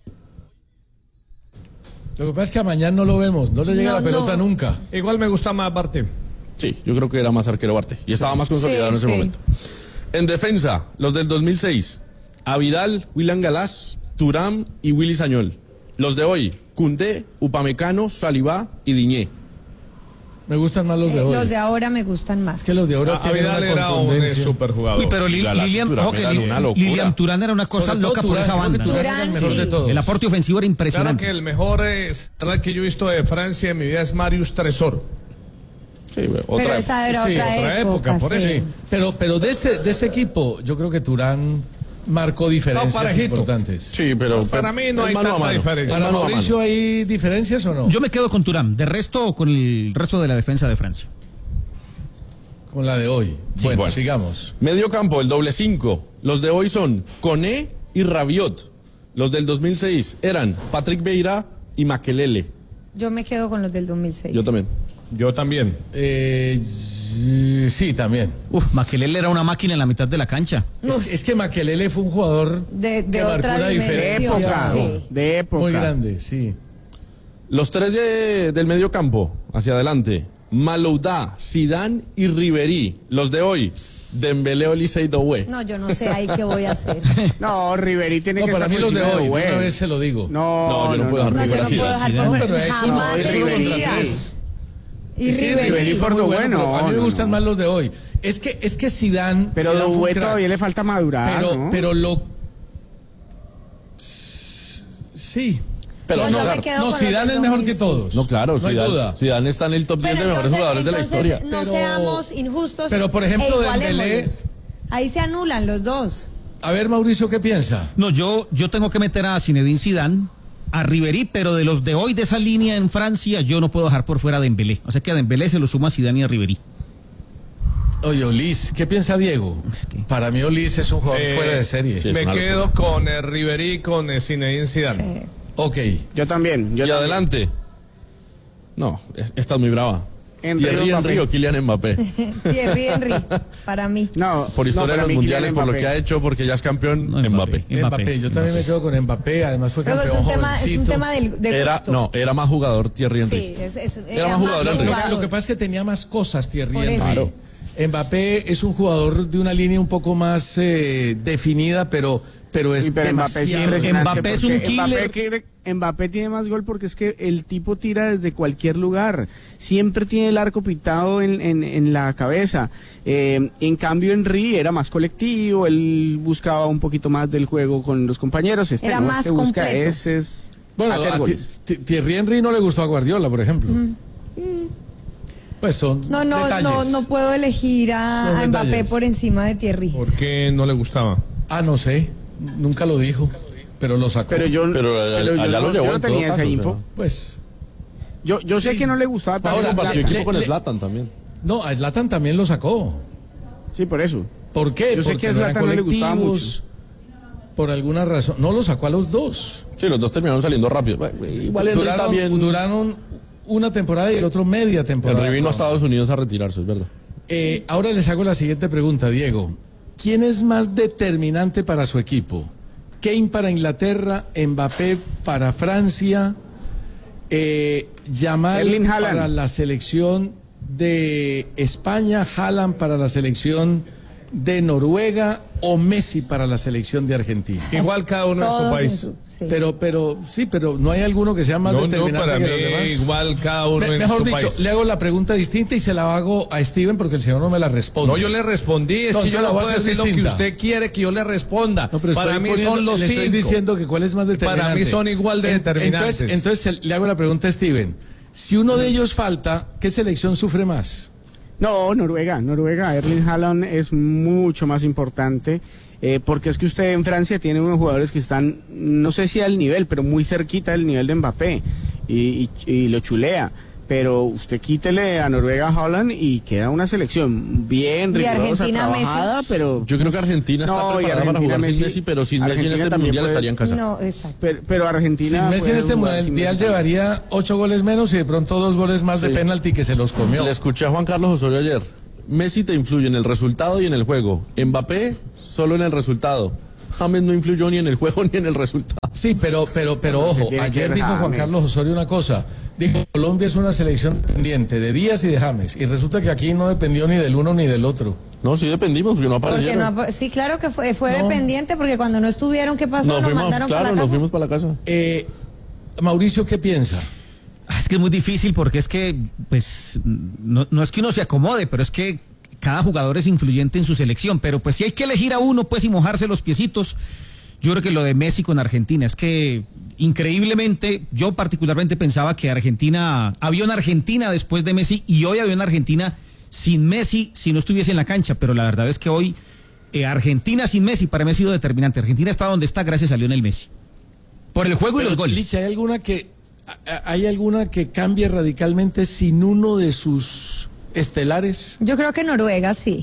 Lo que pasa es que a mañana no lo vemos, no le llega la pelota nunca. Igual me gusta más Barté. Sí, yo creo que era más arquero Barté. Y estaba más consolidado en ese momento. En defensa, los del 2006, Avidal, William Galás, Thuram y Willy Sañol. Los de hoy, Koundé, Upamecano, Saliba y Diñé. Me gustan más los de hoy. Los de ahora me gustan más. Es que los de ahora tienen una contundencia. Super jugador. Uy, pero Lilian Turán era una cosa loca por esa banda. Turán, sí. El aporte ofensivo era impresionante. Claro que el mejor que yo he visto de Francia en mi vida es Marius Tresor. Sí, pero esa era otra época, por eso. Pero de ese equipo, yo creo que Turán marcó diferencias importantes. Sí, pero para mí no hay tanta diferencia. ¿Para Mauricio hay diferencias o no? Yo me quedo con Thuram, de resto con el resto de la defensa de Francia. Con la de hoy. Sí, bueno, sigamos. Medio campo, el doble 5. Los de hoy son Koné y Rabiot. Los del 2006 eran Patrick Vieira y Makelele. Yo me quedo con los del 2006. Yo también. Sí, también. Makelele era una máquina en la mitad de la cancha. Es que Makelele fue un jugador de que otra marcó una dimensión. diferencia de época. muy grande, sí. Los tres del medio campo, hacia adelante. Malouda, Zidane y Ribery. Los de hoy, Dembélé, Olise y Doué. No, yo no sé ahí qué voy a hacer. No, Ribery tiene que para estar mí los de por hoy, encima una vez se lo digo. No, yo no puedo dejar yo no puedo dejar por pero es jamás uno en mi contra vida. tres. Y Sí, Ribery fue muy bueno. bueno, A mí me no, gustan más los de hoy. Es que Zidane. Pero Zidane fue un Doué crack. todavía le falta madurar, ¿no? Pero sí. Pero No, yo me quedo con los Zidane del es mejor que 2006. todos. No, claro, no hay duda. Zidane está en el top 10 de mejores jugadores de la historia. No seamos injustos. pero, por ejemplo, igualémoslos. Dembélé. Ahí se anulan los dos. A ver, Mauricio, ¿qué piensa? No, yo tengo que meter a Zinedine Zidane, a Ribery, pero de los de hoy de esa línea en Francia, yo no puedo dejar por fuera a Dembélé. O sea que a Dembélé se lo suma a Zidane y a Ribery. Oye, Olis, ¿qué piensa Diego? Para mí Olis es un jugador fuera de serie. sí, Me quedo con Ribery y con Zinedine Zidane. Ok. Yo también. Y adelante. No, esta es muy brava. Thierry Henry o Kylian Mbappé. Thierry Henry, para mí. No, Por historia de los mundiales, por lo Mbappé. que ha hecho, porque ya es campeón, Mbappé. Mbappé, yo también me quedo con Mbappé, además fue Pero campeón es un jovencito. tema de gusto. Era más jugador Thierry Henry. Sí, Era más jugador Henry. Lo que pasa es que tenía más cosas Thierry Por Henry. eso. Claro. Mbappé es un jugador de una línea un poco más definida, pero es Pero Mbappé es demasiado. impresionante Mbappé es un porque killer. Mbappé tiene más gol porque es que el tipo tira desde cualquier lugar. Siempre tiene el arco pintado en la cabeza. En cambio, Henry era más colectivo, él buscaba un poquito más del juego con los compañeros. Era más este busca completo. es Bueno, hacer a goles. Thierry Henry no le gustó a Guardiola, por ejemplo. Pues son No detalles. puedo elegir Son a Mbappé detalles. por encima de Thierry. ¿Por qué no le gustaba? No sé, nunca lo dijo, pero lo sacó. Pero yo Pero allá lo llevó yo no en todo tenía esa caso, info. o sea. Pues, Yo sé que no le gustaba tanto. Ahora, Compartió le- equipo con le- Zlatan también. no, a Zlatan también lo sacó. Sí, por eso. ¿Por qué? Yo sé Porque que a no eran Zlatan no le gustaba colectivos, por alguna razón. No, lo sacó a los dos. Sí, los dos terminaron saliendo rápido. Bueno, igual Henry también. Duraron una temporada y el otro media temporada. Henry vino a Estados Unidos a retirarse, es verdad. Ahora les hago la siguiente pregunta, Diego. ¿Quién es más determinante para su equipo? Kane para Inglaterra, Mbappé para Francia, Yamal Erling Haaland. para la selección de España, Haaland para la selección de Noruega o Messi para la selección de Argentina. Igual cada uno en su Todos país. en su- sí. Pero no hay alguno que sea más No, determinante para que mí los demás. igual cada uno en Mejor su dicho, país. le hago la pregunta distinta y se la hago a Steven porque el señor no me la responde. No, yo le respondí, es No, que yo yo la no voy a puedo hacer decir lo que distinta. usted quiere que yo le responda. No, pero Para estoy mí poniendo- son los le estoy 5. diciendo que cuál es más determinante. Para mí son igual de determinantes. Entonces le hago la pregunta a Steven. Si uno de ellos falta, ¿qué selección sufre más? No, Noruega. Erling Haaland es mucho más importante. Porque es que usted en Francia tiene unos jugadores que están, no sé si al nivel, pero muy cerquita del nivel de Mbappé. Y lo chulea. Pero usted quítele a Noruega a Haaland y queda una selección bien Y rigurosa, Argentina, trabajada, Messi. pero... Yo creo que Argentina está No, y preparada para Argentina, jugar sin Messi- Messi, pero sin Messi en Argentina este también mundial puede- estaría en casa. No, exacto. Pero Argentina... Sin Messi en puede este jugar sin mundial Messi llevaría 8 goles menos y de pronto 2 goles más de Sí. penalti que se los comió. Le escuché a Juan Carlos Osorio ayer. Messi te influye en el resultado y en el juego. Mbappé solo en el resultado. James no influyó ni en el juego ni en el resultado. Sí, pero ojo, tiene que ayer ver dijo Juan James. Carlos Osorio una cosa. Dijo, Colombia es una selección pendiente de Díaz y de James. Y resulta que aquí no dependió ni del uno ni del otro. No, sí dependimos, porque no Porque aparecieron. sí, claro que fue No. dependiente porque cuando no estuvieron, ¿qué pasó? Nos Nos fuimos, mandaron para claro, la nos casa. fuimos para la casa. Mauricio, ¿qué piensa? Es que es muy difícil porque es que, pues, no es que uno se acomode, pero es que cada jugador es influyente en su selección. Pero pues si hay que elegir a uno, pues, y mojarse los piecitos, yo creo que lo de Messi con Argentina es que, increíblemente, yo particularmente pensaba que había una Argentina después de Messi y hoy había una Argentina sin Messi si no estuviese en la cancha. Pero la verdad es que hoy Argentina sin Messi para mí ha sido determinante. Argentina está donde está gracias a Lionel Messi. Por el juego y los goles. Licha, ¿hay alguna que cambie radicalmente sin uno de sus estelares? Yo creo que Noruega sí.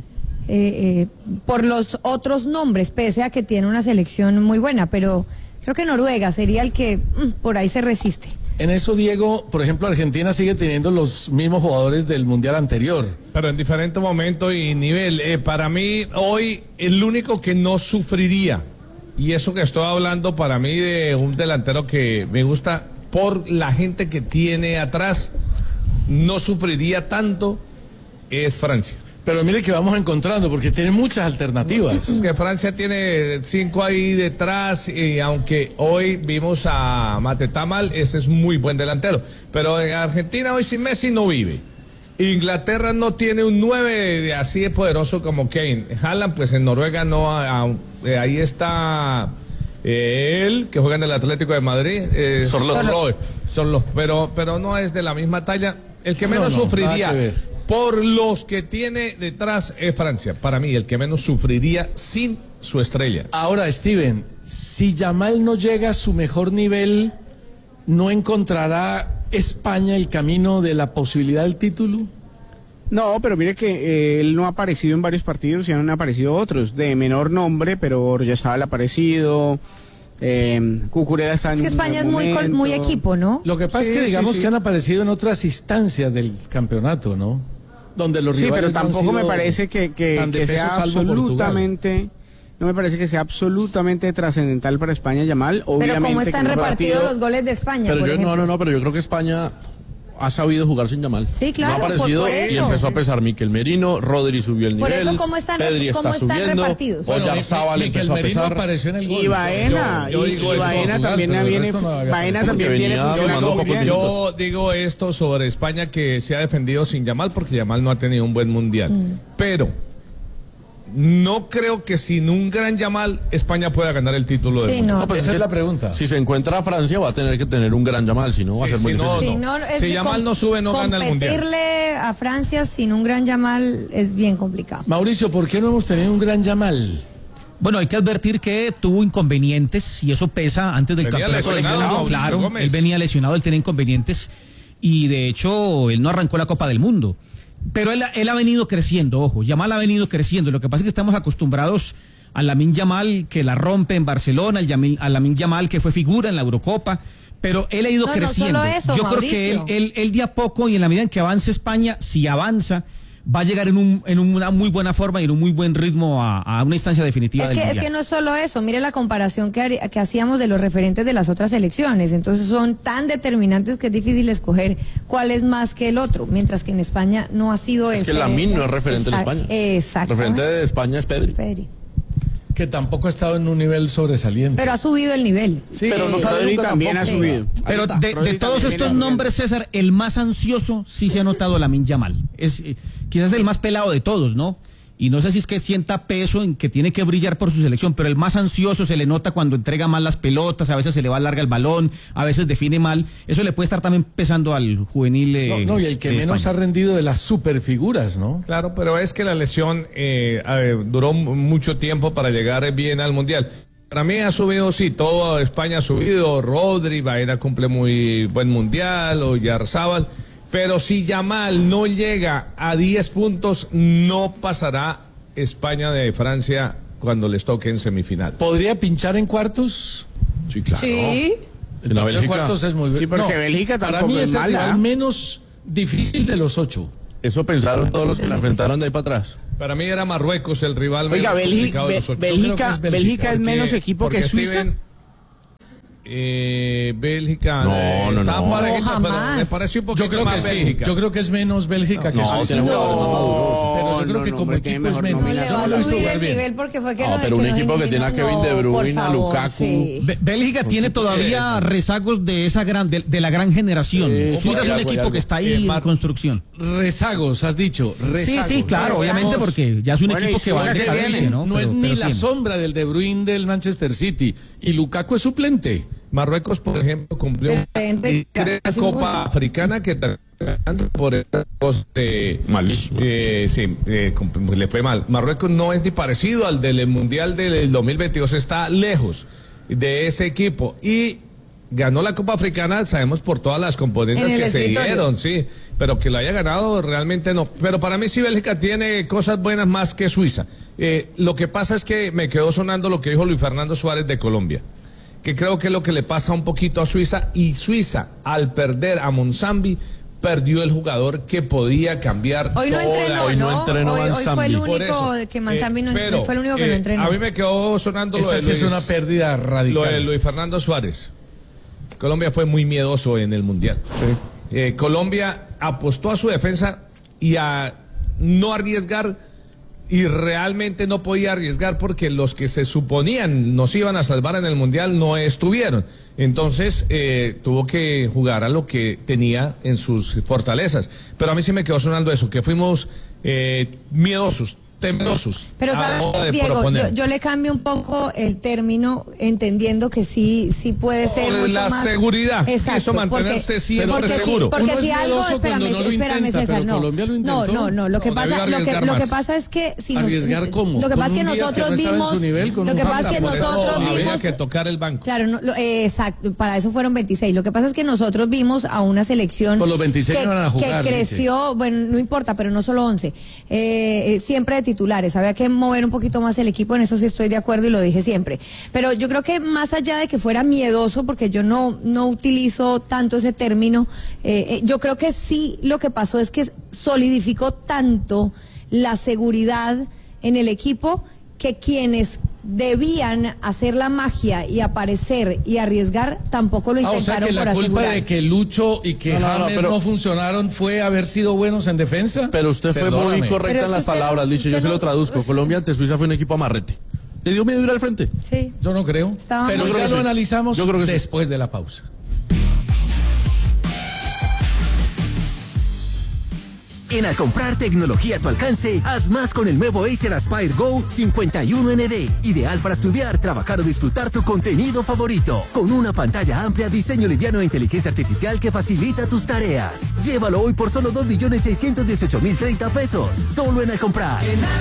Por los otros nombres, pese a que tiene una selección muy buena, pero creo que Noruega sería el que por ahí se resiste. En eso, Diego, por ejemplo, Argentina sigue teniendo los mismos jugadores del Mundial anterior. Pero en diferente momento y nivel. Para mí, hoy, el único que no sufriría, y eso que estoy hablando para mí de un delantero que me gusta por la gente que tiene atrás, no sufriría tanto, es Francia. Pero mire que vamos encontrando, porque tiene muchas alternativas. Que Francia tiene 5 ahí detrás, y aunque hoy vimos a Matetamal, ese es muy buen delantero. Pero en Argentina hoy sin Messi no vive. Inglaterra no tiene un 9 así de poderoso como Kane. Haaland, pues en Noruega no, ahí está él, que juega en el Atlético de Madrid. Sorloth. Pero no es de la misma talla. El que menos sufriría por los que tiene detrás es Francia. Para mí, el que menos sufriría sin su estrella. Ahora, Steven, si Yamal no llega a su mejor nivel, ¿no encontrará España el camino de la posibilidad del título? No, pero mire que él no ha aparecido en varios partidos y han aparecido otros de menor nombre, pero Oyarzabal ha aparecido, Cucurella está en Es que España es muy equipo, ¿no? Lo que pasa es que digamos que han aparecido en otras instancias del campeonato, ¿no? Donde los rivales pero tampoco me parece que sea absolutamente... No me parece que sea absolutamente trascendental para España Yamal. Pero ¿cómo están repartidos los goles de España, pero por ejemplo? Pero yo creo que España ha sabido jugar sin Yamal. Sí, claro. No ha aparecido y empezó a pesar Mikel Merino, Rodri subió el nivel. Por eso, ¿cómo están repartidos? Oyarzabal empezó a pesar. Apareció en el gol. Y Baena, Baena también viene funcionando muy bien. Yo digo esto sobre España, que se ha defendido sin Yamal, porque Yamal no ha tenido un buen mundial. Pero no creo que sin un gran Yamal España pueda ganar el título del mundo. No, pues esa es la pregunta. Si se encuentra a Francia va a tener que tener un gran Yamal, si no va a ser muy difícil. Si Yamal no sube, no gana el mundial. Competirle a Francia sin un gran Yamal es bien complicado. Mauricio, ¿por qué no hemos tenido un gran Yamal? Bueno, hay que advertir que tuvo inconvenientes y eso pesa antes del campeonato. Claro, él venía lesionado, él tenía inconvenientes y de hecho él no arrancó la Copa del Mundo. Pero él ha venido creciendo, ojo, Yamal ha venido creciendo. Lo que pasa es que estamos acostumbrados a Lamine Yamal, que la rompe en Barcelona, a Lamine Yamal, que fue figura en la Eurocopa, pero él ha ido creciendo. No solo eso, yo Mauricio. creo que él de a poco y en la medida en que avance España, si avanza, va a llegar en una muy buena forma y en un muy buen ritmo a una instancia definitiva del Mundial. Es que no es solo eso, mire la comparación que hacíamos de los referentes de las otras selecciones, entonces son tan determinantes que es difícil escoger cuál es más que el otro, mientras que en España no ha sido eso. Es que Lamine no es referente en España. Exacto. Referente de España es Pedri. Que tampoco ha estado en un nivel sobresaliente. Pero ha subido el nivel. Sí, pero no sabe Rodri también ha subido. Pero de todos estos nombres, César, el más ansioso sí se ha notado Lamine Yamal. Es quizás el más pelado de todos, ¿no? Y no sé si es que sienta peso en que tiene que brillar por su selección, pero el más ansioso se le nota cuando entrega mal las pelotas, a veces se le va larga el balón, a veces define mal. Eso le puede estar también pesando al juvenil. Y el que menos España ha rendido de las superfiguras, ¿no? Claro, pero es que la lesión duró mucho tiempo para llegar bien al Mundial. Para mí ha subido, sí, toda España ha subido. Rodri, Baena cumple muy buen Mundial, Oyarzabal. Pero si Yamal no llega a 10 puntos, no pasará España de Francia cuando les toque en semifinal. ¿Podría pinchar en cuartos? Sí, claro. Sí. En la Bélgica. Cuartos es muy bien. Sí, porque Bélgica tampoco para mí es mala. el rival menos difícil de los 8. Eso pensaron todos los que la enfrentaron de ahí para atrás. Para mí era Marruecos el rival menos complicado de los 8. Bélgica es menos equipo que Suiza. Bélgica no. Parejita, pero me parece un poquito más Bélgica. Yo creo que es menos Bélgica que Suiza. Pero yo creo que como equipo es menos. No le va a subir el nivel porque fue que pero un equipo que tiene a Kevin De Bruyne, a Lukaku. Sí. Bélgica tiene todavía rezagos de esa de la gran generación. Suiza es un equipo que está ahí en construcción. Rezagos, has dicho. Rezagos. Sí, claro, obviamente porque ya es un equipo que va a decadencia, ¿no? No es ni la sombra del De Bruyne del Manchester City. Y Lukaku es suplente. Marruecos, por ejemplo, cumplió una Copa Africana que por malísimo. Le fue mal. Marruecos no es ni parecido al del Mundial del 2022, está lejos de ese equipo y ganó la Copa Africana, sabemos por todas las componentes que se dieron, sí, pero que lo haya ganado realmente no. Pero para mí sí Bélgica tiene cosas buenas más que Suiza. Lo que pasa es que me quedó sonando lo que dijo Luis Fernando Suárez de Colombia, que creo que es lo que le pasa un poquito a Suiza, y Suiza al perder a Monsambi perdió el jugador que podía cambiar hoy no entrenó, hoy no entrenó hoy fue el único que Monsambi no entrenó, fue el único que no entrenó. A mí me quedó sonando lo de Luis, es una pérdida radical. Lo de Luis Fernando Suárez. Colombia fue muy miedoso en el Mundial. Sí. Colombia apostó a su defensa y a no arriesgar, y realmente no podía arriesgar porque los que se suponían nos iban a salvar en el Mundial no estuvieron. Entonces tuvo que jugar a lo que tenía en sus fortalezas. Pero a mí sí me quedó sonando eso, que fuimos miedosos, temerosos. Pero sabes, Diego, yo le cambio un poco el término, entendiendo que sí puede ser mucho la más seguridad. Exacto, eso mantenerse siempre seguro. Porque si algo, espérame, César, no, lo que pasa es que si arriesgar cómo, lo que pasa es que nosotros vimos, había que tocar el banco. Claro, exacto, para eso fueron 26. Lo que pasa es que nosotros vimos a una selección con los 26 no van a jugar, que creció, bueno, no importa, pero no solo 11, siempre de titulares, había que mover un poquito más el equipo, en eso sí estoy de acuerdo y lo dije siempre, pero yo creo que más allá de que fuera miedoso, porque yo no utilizo tanto ese término, yo creo que sí lo que pasó es que solidificó tanto la seguridad en el equipo que quienes debían hacer la magia y aparecer y arriesgar tampoco lo intentaron. O sea que la culpa de que Lucho y que James no funcionaron fue haber sido buenos en defensa. Pero usted fue muy correcta en las palabras, Licho, yo se lo traduzco. Colombia ante Suiza fue un equipo amarrete. ¿Le dio miedo ir al frente? Sí. Yo no creo. Pero ya lo analizamos después de la pausa. En Al comprar tecnología a tu alcance, haz más con el nuevo Acer Aspire Go 51ND. Ideal para estudiar, trabajar o disfrutar tu contenido favorito. Con una pantalla amplia, diseño liviano e inteligencia artificial que facilita tus tareas. Llévalo hoy por solo 2.618.030 pesos. Solo en Al comprar.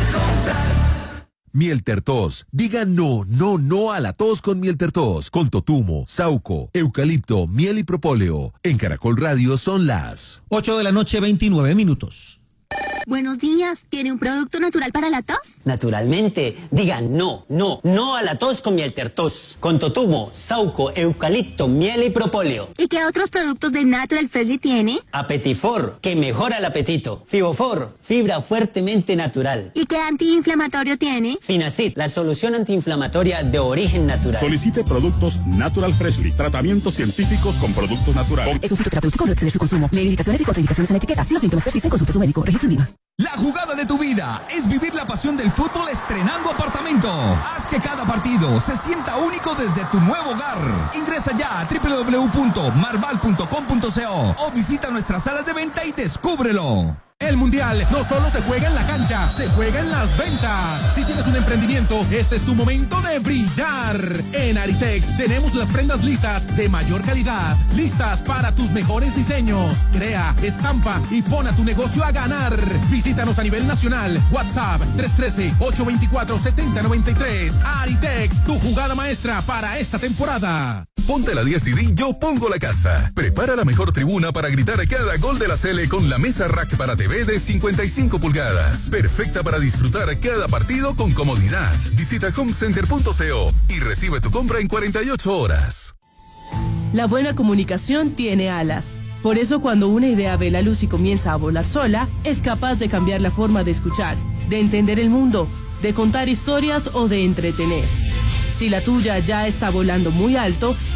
Miel Tertos. Diga no a la tos con Miel Tertos. Con totumo, sauco, eucalipto, miel y propóleo. En Caracol Radio son las 8:29 p.m. Buenos días, ¿tiene un producto natural para la tos? Naturalmente, diga no a la tos con Miel Tertos. Con totumo, sauco, eucalipto, miel y propóleo. ¿Y qué otros productos de Natural Freshly tiene? Apetifor, que mejora el apetito. Fibofor, fibra fuertemente natural. ¿Y qué antiinflamatorio tiene? Finacid, la solución antiinflamatoria de origen natural. Solicite productos Natural Freshly, tratamientos científicos con productos naturales. Es un fitoterapéutico, no exceder su consumo. Lee indicaciones y contraindicaciones en etiqueta. Si los síntomas persisten, consulte a su médico. Registro INVIMA. La jugada de tu vida es vivir la pasión del fútbol estrenando apartamento. Haz que cada partido se sienta único desde tu nuevo hogar. Ingresa ya a www.marval.com.co o visita nuestras salas de venta y descúbrelo. El Mundial no solo se juega en la cancha, se juega en las ventas. Si tienes un emprendimiento, este es tu momento de brillar. En Aritex tenemos las prendas lisas de mayor calidad, listas para tus mejores diseños. Crea, estampa y pon a tu negocio a ganar. Visítanos a nivel nacional. WhatsApp 313-824-7093. Aritex, tu jugada maestra para esta temporada. Ponte la 10 y di yo pongo la casa. Prepara la mejor tribuna para gritar a cada gol de la Sele con la mesa rack para TV de 55 pulgadas. Perfecta para disfrutar cada partido con comodidad. Visita homecenter.co y recibe tu compra en 48 horas. La buena comunicación tiene alas. Por eso cuando una idea ve la luz y comienza a volar sola, es capaz de cambiar la forma de escuchar, de entender el mundo, de contar historias o de entretener. Si la tuya ya está volando muy alto,